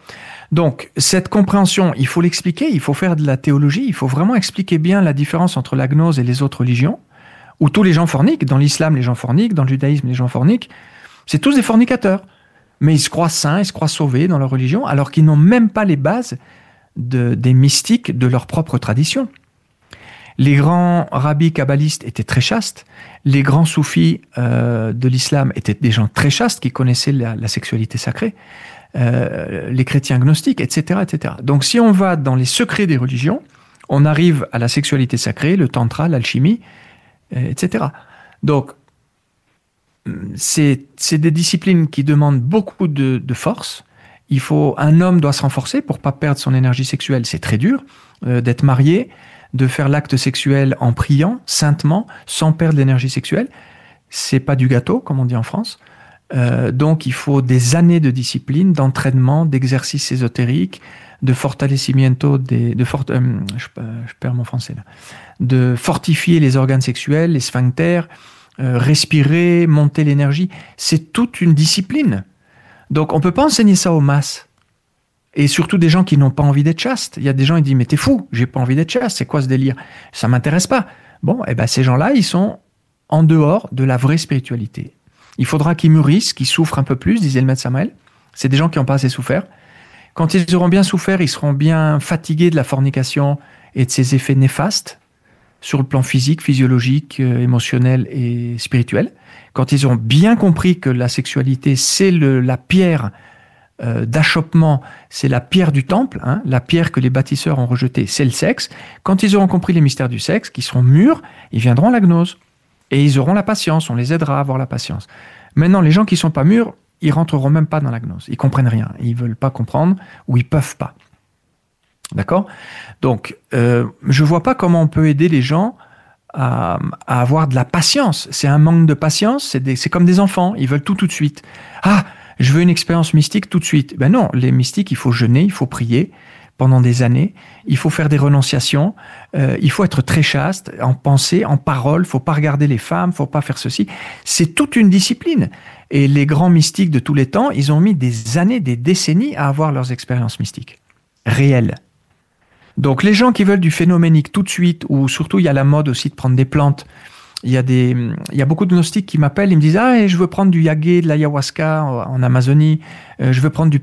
Donc, cette compréhension, il faut l'expliquer, il faut faire de la théologie, il faut vraiment expliquer bien la différence entre la gnose et les autres religions, où tous les gens forniquent. Dans l'islam, les gens forniquent, dans le judaïsme, les gens forniquent. C'est tous des fornicateurs. Mais ils se croient saints, ils se croient sauvés dans leur religion, alors qu'ils n'ont même pas les bases de, des mystiques de leur propre tradition. Les grands rabbis kabbalistes étaient très chastes, les grands soufis euh, de l'islam étaient des gens très chastes qui connaissaient la, la sexualité sacrée, euh, les chrétiens gnostiques, et cetera, et cetera. Donc si on va dans les secrets des religions, on arrive à la sexualité sacrée, le tantra, l'alchimie, et cetera. Donc, C'est, c'est des disciplines qui demandent beaucoup de, de force. Il faut, un homme doit se renforcer pour ne pas perdre son énergie sexuelle. C'est très dur euh, d'être marié, de faire l'acte sexuel en priant, saintement, sans perdre l'énergie sexuelle. C'est pas du gâteau, comme on dit en France. Euh, donc, il faut des années de discipline, d'entraînement, d'exercices ésotériques, de fortalecimiento, des, de fort, euh, je, je perds mon français là, de fortifier les organes sexuels, les sphincters, Euh, respirer, monter l'énergie, c'est toute une discipline. Donc, on ne peut pas enseigner ça aux masses. Et surtout des gens qui n'ont pas envie d'être chastes. Il y a des gens qui disent, mais t'es fou, j'ai pas envie d'être chaste, c'est quoi ce délire? Ça m'intéresse pas. Bon, eh ben, ces gens-là, ils sont en dehors de la vraie spiritualité. Il faudra qu'ils mûrissent, qu'ils souffrent un peu plus, disait le maître Samael. C'est des gens qui n'ont pas assez souffert. Quand ils auront bien souffert, ils seront bien fatigués de la fornication et de ses effets néfastes sur le plan physique, physiologique, euh, émotionnel et spirituel. Quand ils auront bien compris que la sexualité, c'est le, la pierre euh, d'achoppement, c'est la pierre du temple, hein, la pierre que les bâtisseurs ont rejetée, c'est le sexe. Quand ils auront compris les mystères du sexe, qu'ils seront mûrs, ils viendront à la gnose. Et ils auront la patience, on les aidera à avoir la patience. Maintenant, les gens qui ne sont pas mûrs, ils rentreront même pas dans la gnose. Ils comprennent rien, ils ne veulent pas comprendre ou ils ne peuvent pas. D'accord ? Donc, euh, je ne vois pas comment on peut aider les gens à, à avoir de la patience. C'est un manque de patience, c'est, des, c'est comme des enfants, ils veulent tout tout de suite. Ah, je veux une expérience mystique tout de suite. Ben non, les mystiques, il faut jeûner, il faut prier pendant des années, il faut faire des renonciations, euh, il faut être très chaste en pensée, en parole, il ne faut pas regarder les femmes, il ne faut pas faire ceci. C'est toute une discipline. Et les grands mystiques de tous les temps, ils ont mis des années, des décennies à avoir leurs expériences mystiques réelles. Donc les gens qui veulent du phénoménique tout de suite, ou surtout il y a la mode aussi de prendre des plantes, il y a, des, il y a beaucoup de gnostiques qui m'appellent, ils me disent « Ah, je veux prendre du yagé, de l'ayahuasca en Amazonie, euh, je veux prendre du peyote ».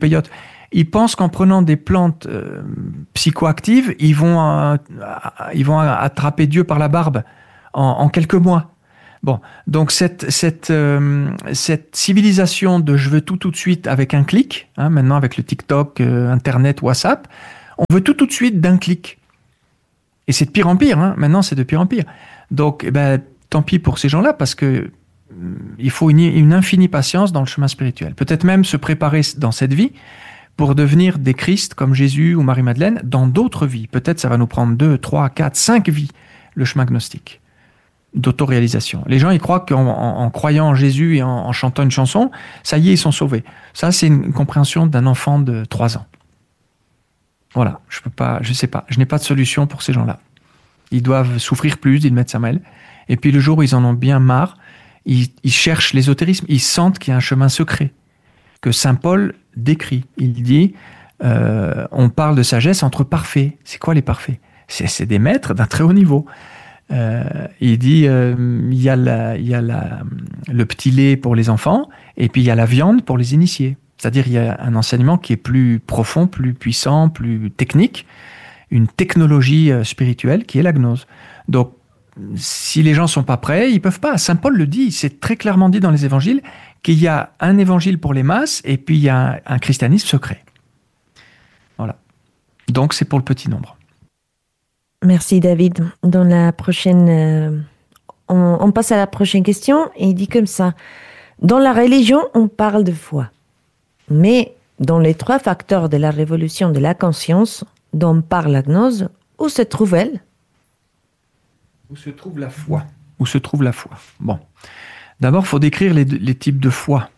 ils pensent qu'en prenant des plantes euh, psychoactives, ils vont, euh, ils vont attraper Dieu par la barbe en, en quelques mois. Bon, donc cette, cette, euh, cette civilisation de je veux tout tout de suite avec un clic, hein, maintenant avec le TikTok, euh, Internet, WhatsApp, on veut tout tout de suite d'un clic. Et c'est de pire en pire, hein. Maintenant c'est de pire en pire. Donc, eh ben, tant pis pour ces gens-là, parce que il faut une, une infinie patience dans le chemin spirituel. Peut-être même se préparer dans cette vie pour devenir des Christ comme Jésus ou Marie-Madeleine dans d'autres vies. Peut-être ça va nous prendre deux, trois, quatre, cinq vies, le chemin gnostique d'autoréalisation. Les gens, ils croient qu'en en, en croyant en Jésus et en, en chantant une chanson, ça y est, ils sont sauvés. Ça, c'est une compréhension d'un enfant de trois ans. Voilà, je peux pas, je sais pas, je n'ai pas de solution pour ces gens-là. Ils doivent souffrir plus, dit le maître Samuel. Et puis le jour où ils en ont bien marre, ils, ils cherchent l'ésotérisme, ils sentent qu'il y a un chemin secret que saint Paul décrit. Il dit, euh, on parle de sagesse entre parfaits. C'est quoi les parfaits ? c'est, c'est des maîtres d'un très haut niveau. Euh, il dit, euh, il y a, la, il y a la, le petit lait pour les enfants, et puis il y a la viande pour les initiés. C'est-à-dire il y a un enseignement qui est plus profond, plus puissant, plus technique, une technologie spirituelle qui est la gnose. Donc, si les gens ne sont pas prêts, ils ne peuvent pas. Saint Paul le dit, c'est très clairement dit dans les évangiles qu'il y a un évangile pour les masses et puis il y a un, un christianisme secret. Voilà. Donc, c'est pour le petit nombre.
Merci David. Dans la prochaine, euh, on, on passe à la prochaine question et il dit comme ça. Dans la religion, on parle de foi. Mais dans les trois facteurs de la révolution de la conscience dont parle la gnose, où se trouve-elle ?
Où se trouve la foi ? Où se trouve la foi ? Bon. D'abord, il faut décrire les, les types de foi.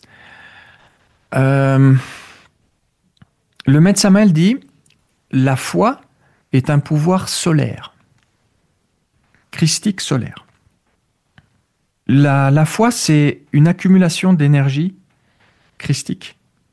Euh, le maître Samael dit, la foi est un pouvoir solaire, christique solaire. La, la foi, c'est une accumulation d'énergie christique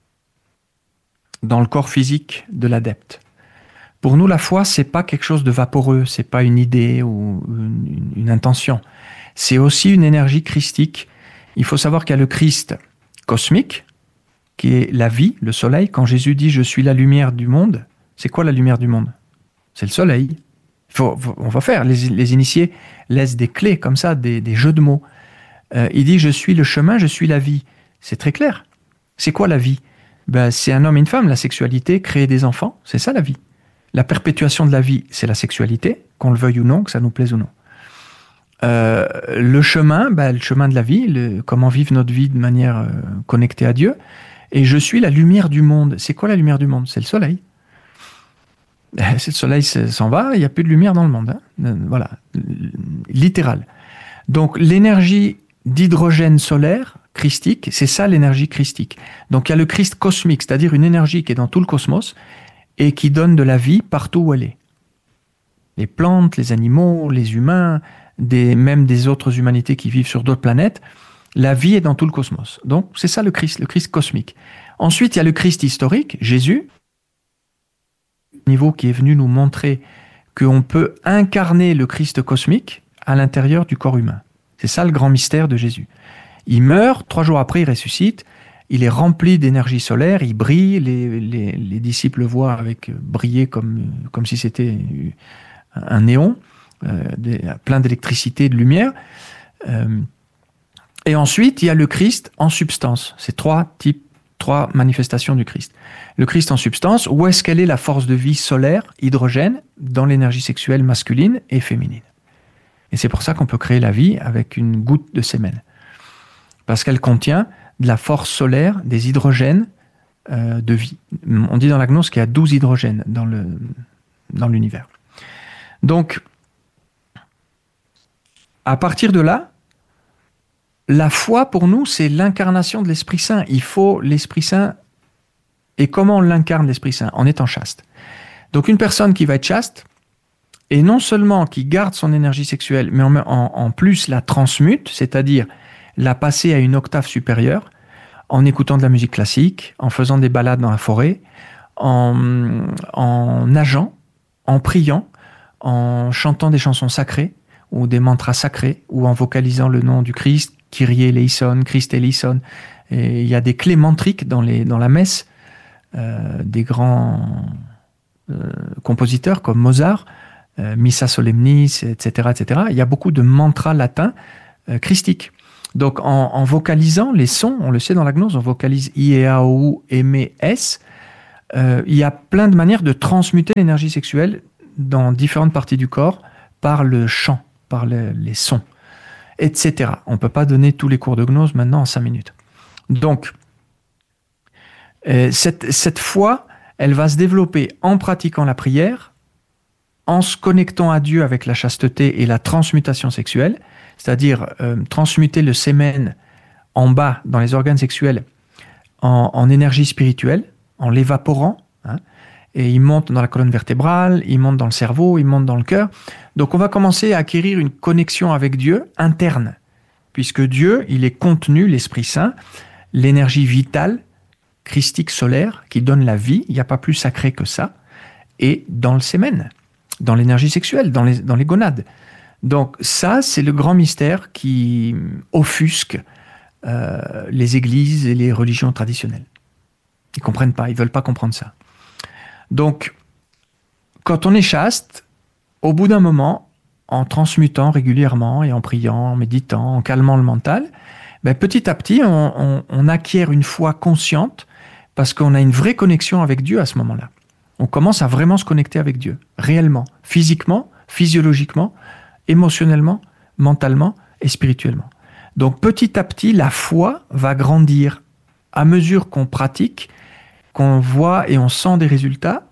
dans le corps physique de l'adepte. Pour nous, la foi, c'est pas quelque chose de vaporeux, c'est pas une idée ou une, une intention. C'est aussi une énergie christique. Il faut savoir qu'il y a le Christ cosmique, qui est la vie, le soleil. Quand Jésus dit « Je suis la lumière du monde », c'est quoi la lumière du monde ? C'est le soleil. Faut, faut, on va faire. Les, les initiés laissent des clés comme ça, des, des jeux de mots. Euh, il dit « Je suis le chemin, je suis la vie ». C'est très clair. C'est quoi la vie ? Ben, c'est un homme et une femme, la sexualité, créer des enfants, c'est ça la vie. La perpétuation de la vie, c'est la sexualité, qu'on le veuille ou non, que ça nous plaise ou non. Euh, le chemin, ben, le chemin de la vie, le, comment vivre notre vie de manière euh, connectée à Dieu. Et je suis la lumière du monde. C'est quoi la lumière du monde ? C'est le soleil. Si le soleil s'en va, il n'y a plus de lumière dans le monde. Hein. Voilà, littéral. Donc l'énergie d'hydrogène solaire, christique, c'est ça l'énergie christique. Donc il y a le Christ cosmique, c'est-à-dire une énergie qui est dans tout le cosmos, et qui donne de la vie partout où elle est. Les plantes, les animaux, les humains, des, même des autres humanités qui vivent sur d'autres planètes, la vie est dans tout le cosmos. Donc c'est ça le Christ, le Christ cosmique. Ensuite, il y a le Christ historique, Jésus, niveau qui est venu nous montrer qu'on peut incarner le Christ cosmique à l'intérieur du corps humain. C'est ça le grand mystère de Jésus. Il meurt, trois jours après il ressuscite, il est rempli d'énergie solaire, il brille, les, les, les disciples le voient avec briller comme, comme si c'était un néon, euh, des, plein d'électricité, de lumière. Euh, et ensuite, il y a le Christ en substance. C'est trois types, trois manifestations du Christ. Le Christ en substance, où est-ce qu'elle est la force de vie solaire, hydrogène, dans l'énergie sexuelle masculine et féminine. Et c'est pour ça qu'on peut créer la vie avec une goutte de sémen. Parce qu'elle contient de la force solaire, des hydrogènes euh, de vie. On dit dans la gnose qu'il y a douze hydrogènes dans, le, dans l'univers. Donc, à partir de là, la foi pour nous, c'est l'incarnation de l'Esprit Saint. Il faut l'Esprit Saint. Et comment on l'incarne l'Esprit Saint ? En étant chaste. Donc une personne qui va être chaste, et non seulement qui garde son énergie sexuelle, mais en, en, en plus la transmute, c'est-à-dire la passer à une octave supérieure, en écoutant de la musique classique, en faisant des balades dans la forêt, en, en nageant, en priant, en chantant des chansons sacrées, ou des mantras sacrés, ou en vocalisant le nom du Christ, Kyrie eleison, Christ eleison. Et il y a des clés mantriques dans, les, dans la messe, euh, des grands euh, compositeurs comme Mozart, euh, Missa Solemnis, et cetera, et cetera. Il y a beaucoup de mantras latins euh, christiques. Donc, en, en vocalisant les sons, on le sait dans la gnose, on vocalise I, E, A, O, U, M, E, S. Euh, il y a plein de manières de transmuter l'énergie sexuelle dans différentes parties du corps par le chant, par le, les sons, et cetera. On ne peut pas donner tous les cours de gnose maintenant en cinq minutes. Donc, euh, cette, cette foi, elle va se développer en pratiquant la prière, en se connectant à Dieu avec la chasteté et la transmutation sexuelle, c'est-à-dire euh, transmuter le sémen en bas dans les organes sexuels en, en énergie spirituelle, en l'évaporant, hein, et il monte dans la colonne vertébrale, il monte dans le cerveau, il monte dans le cœur. Donc on va commencer à acquérir une connexion avec Dieu interne, puisque Dieu, il est contenu, l'Esprit Saint, l'énergie vitale, christique solaire, qui donne la vie, il n'y a pas plus sacré que ça, et dans le sémen, dans l'énergie sexuelle, dans les, dans les gonades. Donc ça, c'est le grand mystère qui offusque euh, les églises et les religions traditionnelles. Ils ne comprennent pas, ils ne veulent pas comprendre ça. Donc, quand on est chaste, au bout d'un moment, en transmutant régulièrement et en priant, en méditant, en calmant le mental, ben, petit à petit, on, on, on acquiert une foi consciente parce qu'on a une vraie connexion avec Dieu à ce moment-là. On commence à vraiment se connecter avec Dieu, réellement, physiquement, physiologiquement, émotionnellement, mentalement et spirituellement. Donc petit à petit, la foi va grandir à mesure qu'on pratique, qu'on voit et on sent des résultats.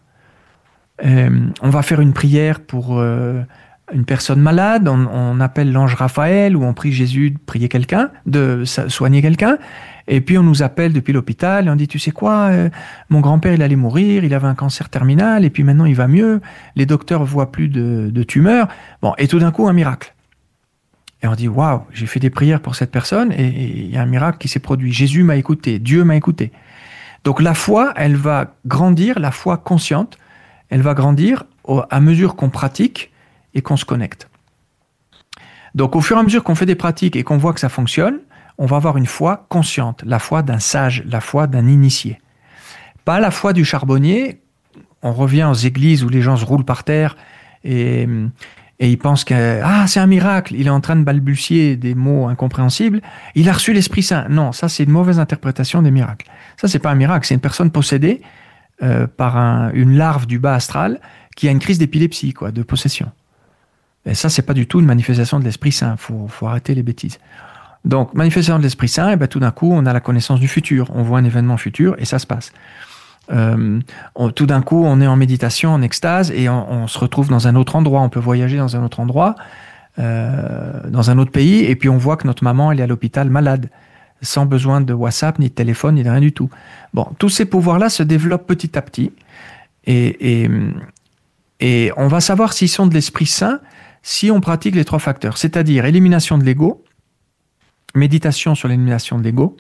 Euh, on va faire une prière pour euh, une personne malade, on, on appelle l'ange Raphaël ou on prie Jésus de prier quelqu'un, de soigner quelqu'un. Et puis on nous appelle depuis l'hôpital et on dit, tu sais quoi, euh, mon grand-père il allait mourir, il avait un cancer terminal et puis maintenant il va mieux, les docteurs voient plus de, de tumeurs. Bon, et tout d'un coup un miracle. Et on dit, waouh, j'ai fait des prières pour cette personne et il y a un miracle qui s'est produit. Jésus m'a écouté, Dieu m'a écouté. Donc la foi, elle va grandir, la foi consciente, elle va grandir au, à mesure qu'on pratique et qu'on se connecte. Donc au fur et à mesure qu'on fait des pratiques et qu'on voit que ça fonctionne, on va avoir une foi consciente, la foi d'un sage, la foi d'un initié. Pas la foi du charbonnier. On revient aux églises où les gens se roulent par terre et, et ils pensent que ah, c'est un miracle, il est en train de balbutier des mots incompréhensibles, il a reçu l'Esprit Saint. Non, ça c'est une mauvaise interprétation des miracles. Ça c'est pas un miracle, c'est une personne possédée euh, par un, une larve du bas astral qui a une crise d'épilepsie, quoi, de possession. Et ça c'est pas du tout une manifestation de l'Esprit Saint, faut, faut arrêter les bêtises. Donc, manifestation de l'Esprit Saint, et ben, tout d'un coup, on a la connaissance du futur. On voit un événement futur et ça se passe. Euh, on, tout d'un coup, on est en méditation, en extase et on, on se retrouve dans un autre endroit. On peut voyager dans un autre endroit, euh, dans un autre pays, et puis on voit que notre maman, elle est à l'hôpital malade, sans besoin de WhatsApp, ni de téléphone, ni de rien du tout. Bon, tous ces pouvoirs-là se développent petit à petit et, et, et on va savoir s'ils sont de l'Esprit Saint si on pratique les trois facteurs, c'est-à-dire élimination de l'ego, méditation sur l'élimination de l'ego,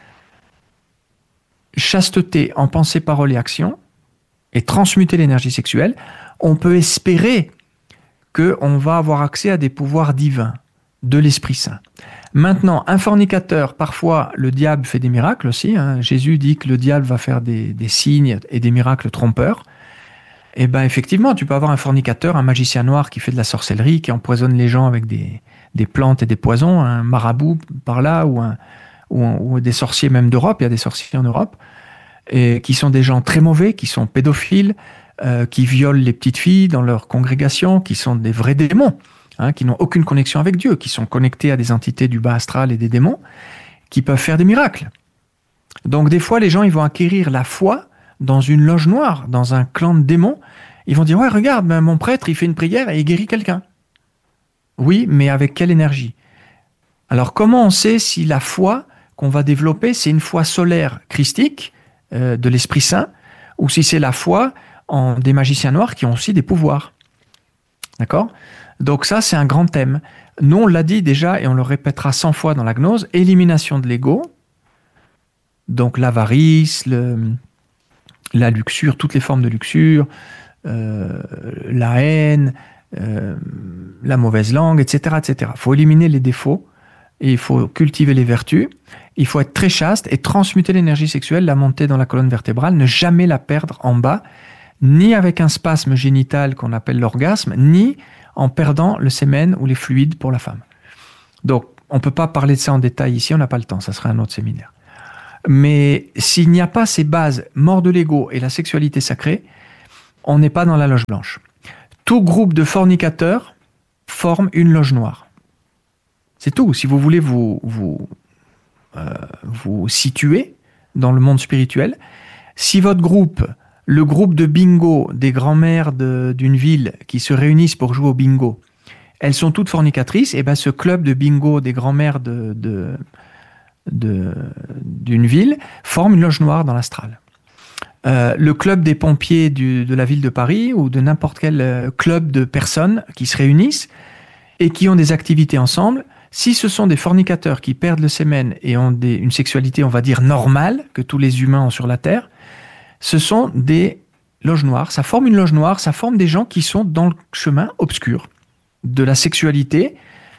chasteté en pensée, parole et action, et transmuter l'énergie sexuelle, on peut espérer qu'on va avoir accès à des pouvoirs divins de l'Esprit Saint. Maintenant, un fornicateur, parfois le diable fait des miracles aussi. Hein. Jésus dit que le diable va faire des, des signes et des miracles trompeurs. Et bien effectivement, tu peux avoir un fornicateur, un magicien noir qui fait de la sorcellerie, qui empoisonne les gens avec des... des plantes et des poisons, un marabout par là, ou, un, ou, un, ou des sorciers même d'Europe, il y a des sorciers en Europe, et qui sont des gens très mauvais, qui sont pédophiles, euh, qui violent les petites filles dans leur congrégation, qui sont des vrais démons, hein, qui n'ont aucune connexion avec Dieu, qui sont connectés à des entités du bas astral et des démons, qui peuvent faire des miracles. Donc des fois, les gens ils vont acquérir la foi dans une loge noire, dans un clan de démons. Ils vont dire, ouais, regarde, ben, mon prêtre, il fait une prière et il guérit quelqu'un. Oui, mais avec quelle énergie? Alors, comment on sait si la foi qu'on va développer, c'est une foi solaire christique euh, de l'Esprit Saint, ou si c'est la foi en des magiciens noirs qui ont aussi des pouvoirs? D'accord? Donc ça, c'est un grand thème. Nous, on l'a dit déjà, et on le répétera cent fois dans la gnose, élimination de l'ego, donc l'avarice, le, la luxure, toutes les formes de luxure, euh, la haine, Euh, la mauvaise langue, et cetera, et cetera. Il faut éliminer les défauts et il faut cultiver les vertus. Il faut être très chaste et transmuter l'énergie sexuelle, la monter dans la colonne vertébrale, ne jamais la perdre en bas, ni avec un spasme génital qu'on appelle l'orgasme, ni en perdant le sémen ou les fluides pour la femme. Donc, on ne peut pas parler de ça en détail ici, on n'a pas le temps, ça sera un autre séminaire. Mais s'il n'y a pas ces bases, mort de l'ego et la sexualité sacrée, on n'est pas dans la loge blanche. Tout groupe de fornicateurs forme une loge noire. C'est tout. Si vous voulez vous, vous, euh, vous situer dans le monde spirituel, si votre groupe, le groupe de bingo des grands-mères de, d'une ville qui se réunissent pour jouer au bingo, elles sont toutes fornicatrices, et ben ce club de bingo des grands-mères de, de, de, d'une ville forme une loge noire dans l'astral. Euh, le club des pompiers du, de la ville de Paris ou de n'importe quel club de personnes qui se réunissent et qui ont des activités ensemble, si ce sont des fornicateurs qui perdent le sémen et ont des, une sexualité, on va dire, normale, que tous les humains ont sur la Terre, ce sont des loges noires. Ça forme une loge noire, ça forme des gens qui sont dans le chemin obscur de la sexualité,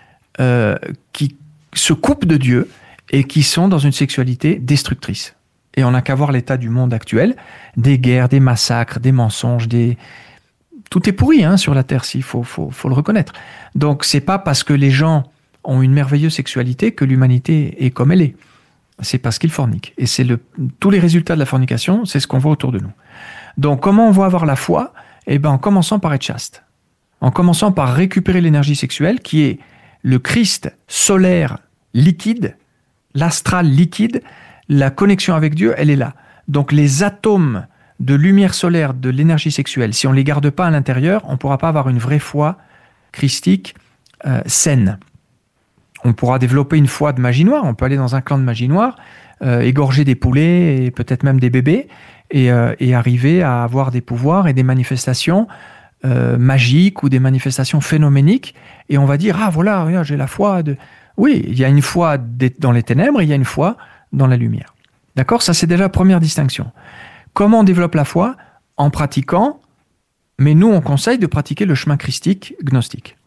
euh, qui se coupent de Dieu et qui sont dans une sexualité destructrice. Et on n'a qu'à voir l'état du monde actuel, des guerres, des massacres, des mensonges, des... tout est pourri hein, sur la Terre, il faut, faut, faut le reconnaître. Donc c'est pas parce que les gens ont une merveilleuse sexualité que l'humanité est comme elle est. C'est parce qu'ils forniquent. Et c'est le, tous les résultats de la fornication, c'est ce qu'on voit autour de nous. Donc comment on va avoir la foi ? Eh ben, en commençant par être chaste. En commençant par récupérer l'énergie sexuelle qui est le Christ solaire liquide, l'astral liquide, la connexion avec Dieu, elle est là. Donc les atomes de lumière solaire de l'énergie sexuelle, si on ne les garde pas à l'intérieur, on ne pourra pas avoir une vraie foi christique euh, saine. On pourra développer une foi de magie noire, on peut aller dans un clan de magie noire, euh, égorger des poulets et peut-être même des bébés, et, euh, et arriver à avoir des pouvoirs et des manifestations euh, magiques ou des manifestations phénoméniques, et on va dire, ah voilà, regarde, j'ai la foi de... Oui, il y a une foi dans les ténèbres, et il y a une foi dans la lumière. D'accord ? Ça, c'est déjà la première distinction. Comment on développe la foi ? En pratiquant, mais nous, on conseille de pratiquer le chemin christique gnostique,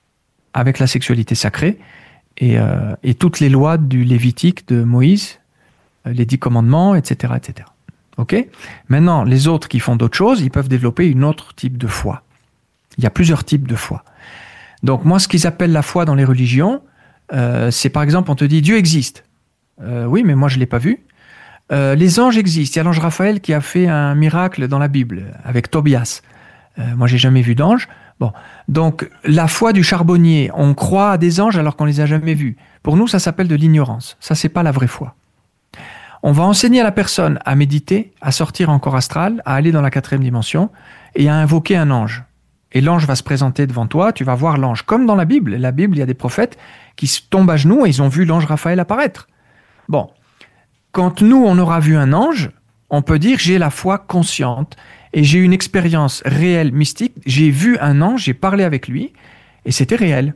avec la sexualité sacrée, et, euh, et toutes les lois du Lévitique de Moïse, les dix commandements, et cetera, et cetera. Ok ? Maintenant, les autres qui font d'autres choses, ils peuvent développer une autre type de foi. Il y a plusieurs types de foi. Donc moi, ce qu'ils appellent la foi dans les religions, euh, c'est par exemple, on te dit Dieu existe. Euh, oui, mais moi je l'ai pas vu. Euh, les anges existent. Il y a l'ange Raphaël qui a fait un miracle dans la Bible avec Tobias. Euh, moi, j'ai jamais vu d'ange. Bon, donc la foi du charbonnier, on croit à des anges alors qu'on les a jamais vus. Pour nous, ça s'appelle de l'ignorance. Ça, c'est pas la vraie foi. On va enseigner à la personne à méditer, à sortir en corps astral, à aller dans la quatrième dimension et à invoquer un ange. Et l'ange va se présenter devant toi, tu vas voir l'ange. Comme dans la Bible. La Bible, il y a des prophètes qui se tombent à genoux et ils ont vu l'ange Raphaël apparaître. Bon, quand nous, on aura vu un ange, on peut dire j'ai la foi consciente et j'ai une expérience réelle, mystique. J'ai vu un ange, j'ai parlé avec lui et c'était réel.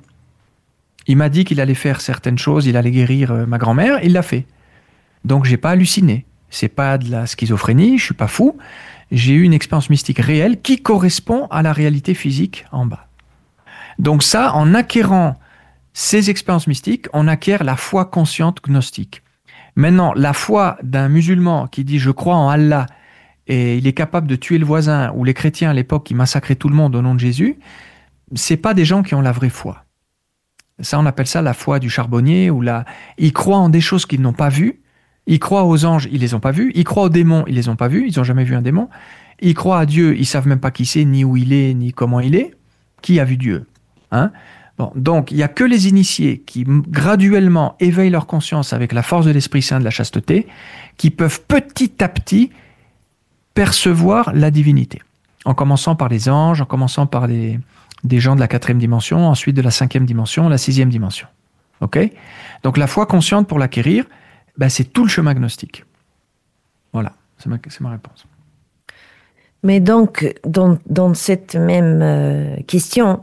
Il m'a dit qu'il allait faire certaines choses, il allait guérir ma grand-mère, il l'a fait. Donc j'ai pas halluciné. C'est pas de la schizophrénie, je suis pas fou. J'ai eu une expérience mystique réelle qui correspond à la réalité physique en bas. Donc ça, en acquérant ces expériences mystiques, on acquiert la foi consciente gnostique. Maintenant, la foi d'un musulman qui dit « je crois en Allah » et il est capable de tuer le voisin, ou les chrétiens à l'époque qui massacraient tout le monde au nom de Jésus, c'est pas des gens qui ont la vraie foi. Ça, on appelle ça la foi du charbonnier, ou la... Ils croient en des choses qu'ils n'ont pas vues. Ils croient aux anges, ils les ont pas vus. Ils croient aux démons, ils les ont pas vus. Ils ont jamais vu un démon. Ils croient à Dieu, ils savent même pas qui c'est, ni où il est, ni comment il est. Qui a vu Dieu ? Hein ? Bon, donc, il n'y a que les initiés qui graduellement éveillent leur conscience avec la force de l'Esprit Saint de la chasteté, qui peuvent petit à petit percevoir la divinité. En commençant par les anges, en commençant par les, des gens de la quatrième dimension, ensuite de la cinquième dimension, la sixième dimension. Ok ? Donc, la foi consciente pour l'acquérir, ben, c'est tout le chemin gnostique. Voilà, c'est ma, c'est ma réponse.
Mais donc, dans, dans cette même euh, question,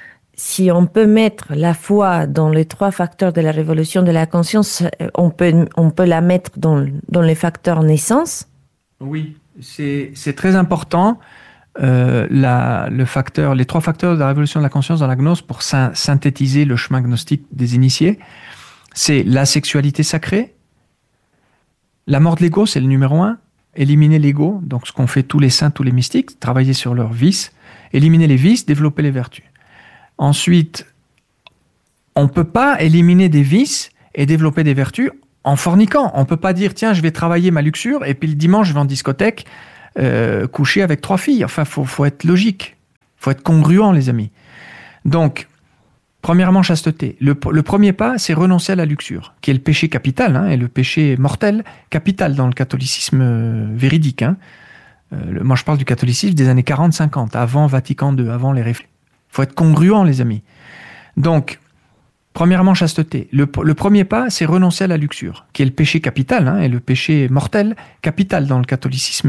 si on peut mettre la foi dans les trois facteurs de la révolution de la conscience, on peut, on peut la mettre dans, dans les facteurs naissance ?
Oui, c'est, c'est très important, euh, la, le facteur, les trois facteurs de la révolution de la conscience dans la gnose pour sy- synthétiser le chemin gnostique des initiés. c'est la sexualité sacrée. La mort de l'ego, c'est le numéro un. Éliminer l'ego, donc ce qu'ont fait tous les saints, tous les mystiques, travailler sur leurs vices. Éliminer les vices, développer les vertus. Ensuite, on ne peut pas éliminer des vices et développer des vertus en forniquant. On ne peut pas dire, tiens, je vais travailler ma luxure et puis le dimanche, je vais en discothèque euh, coucher avec trois filles. Enfin, il faut, faut être logique. Il faut être congruent, les amis. Donc, premièrement, chasteté. Le, le premier pas, c'est renoncer à la luxure, qui est le péché capital, hein, et le péché mortel capital dans le catholicisme euh, véridique. Hein. Euh, le, moi, je parle du catholicisme des années quarante cinquante, avant Vatican deux, avant les réflexions. Il faut être congruent, les amis. Donc, premièrement, chasteté. Le, le premier pas, c'est renoncer à la luxure, qui est le péché capital, hein, et le péché mortel capital dans le catholicisme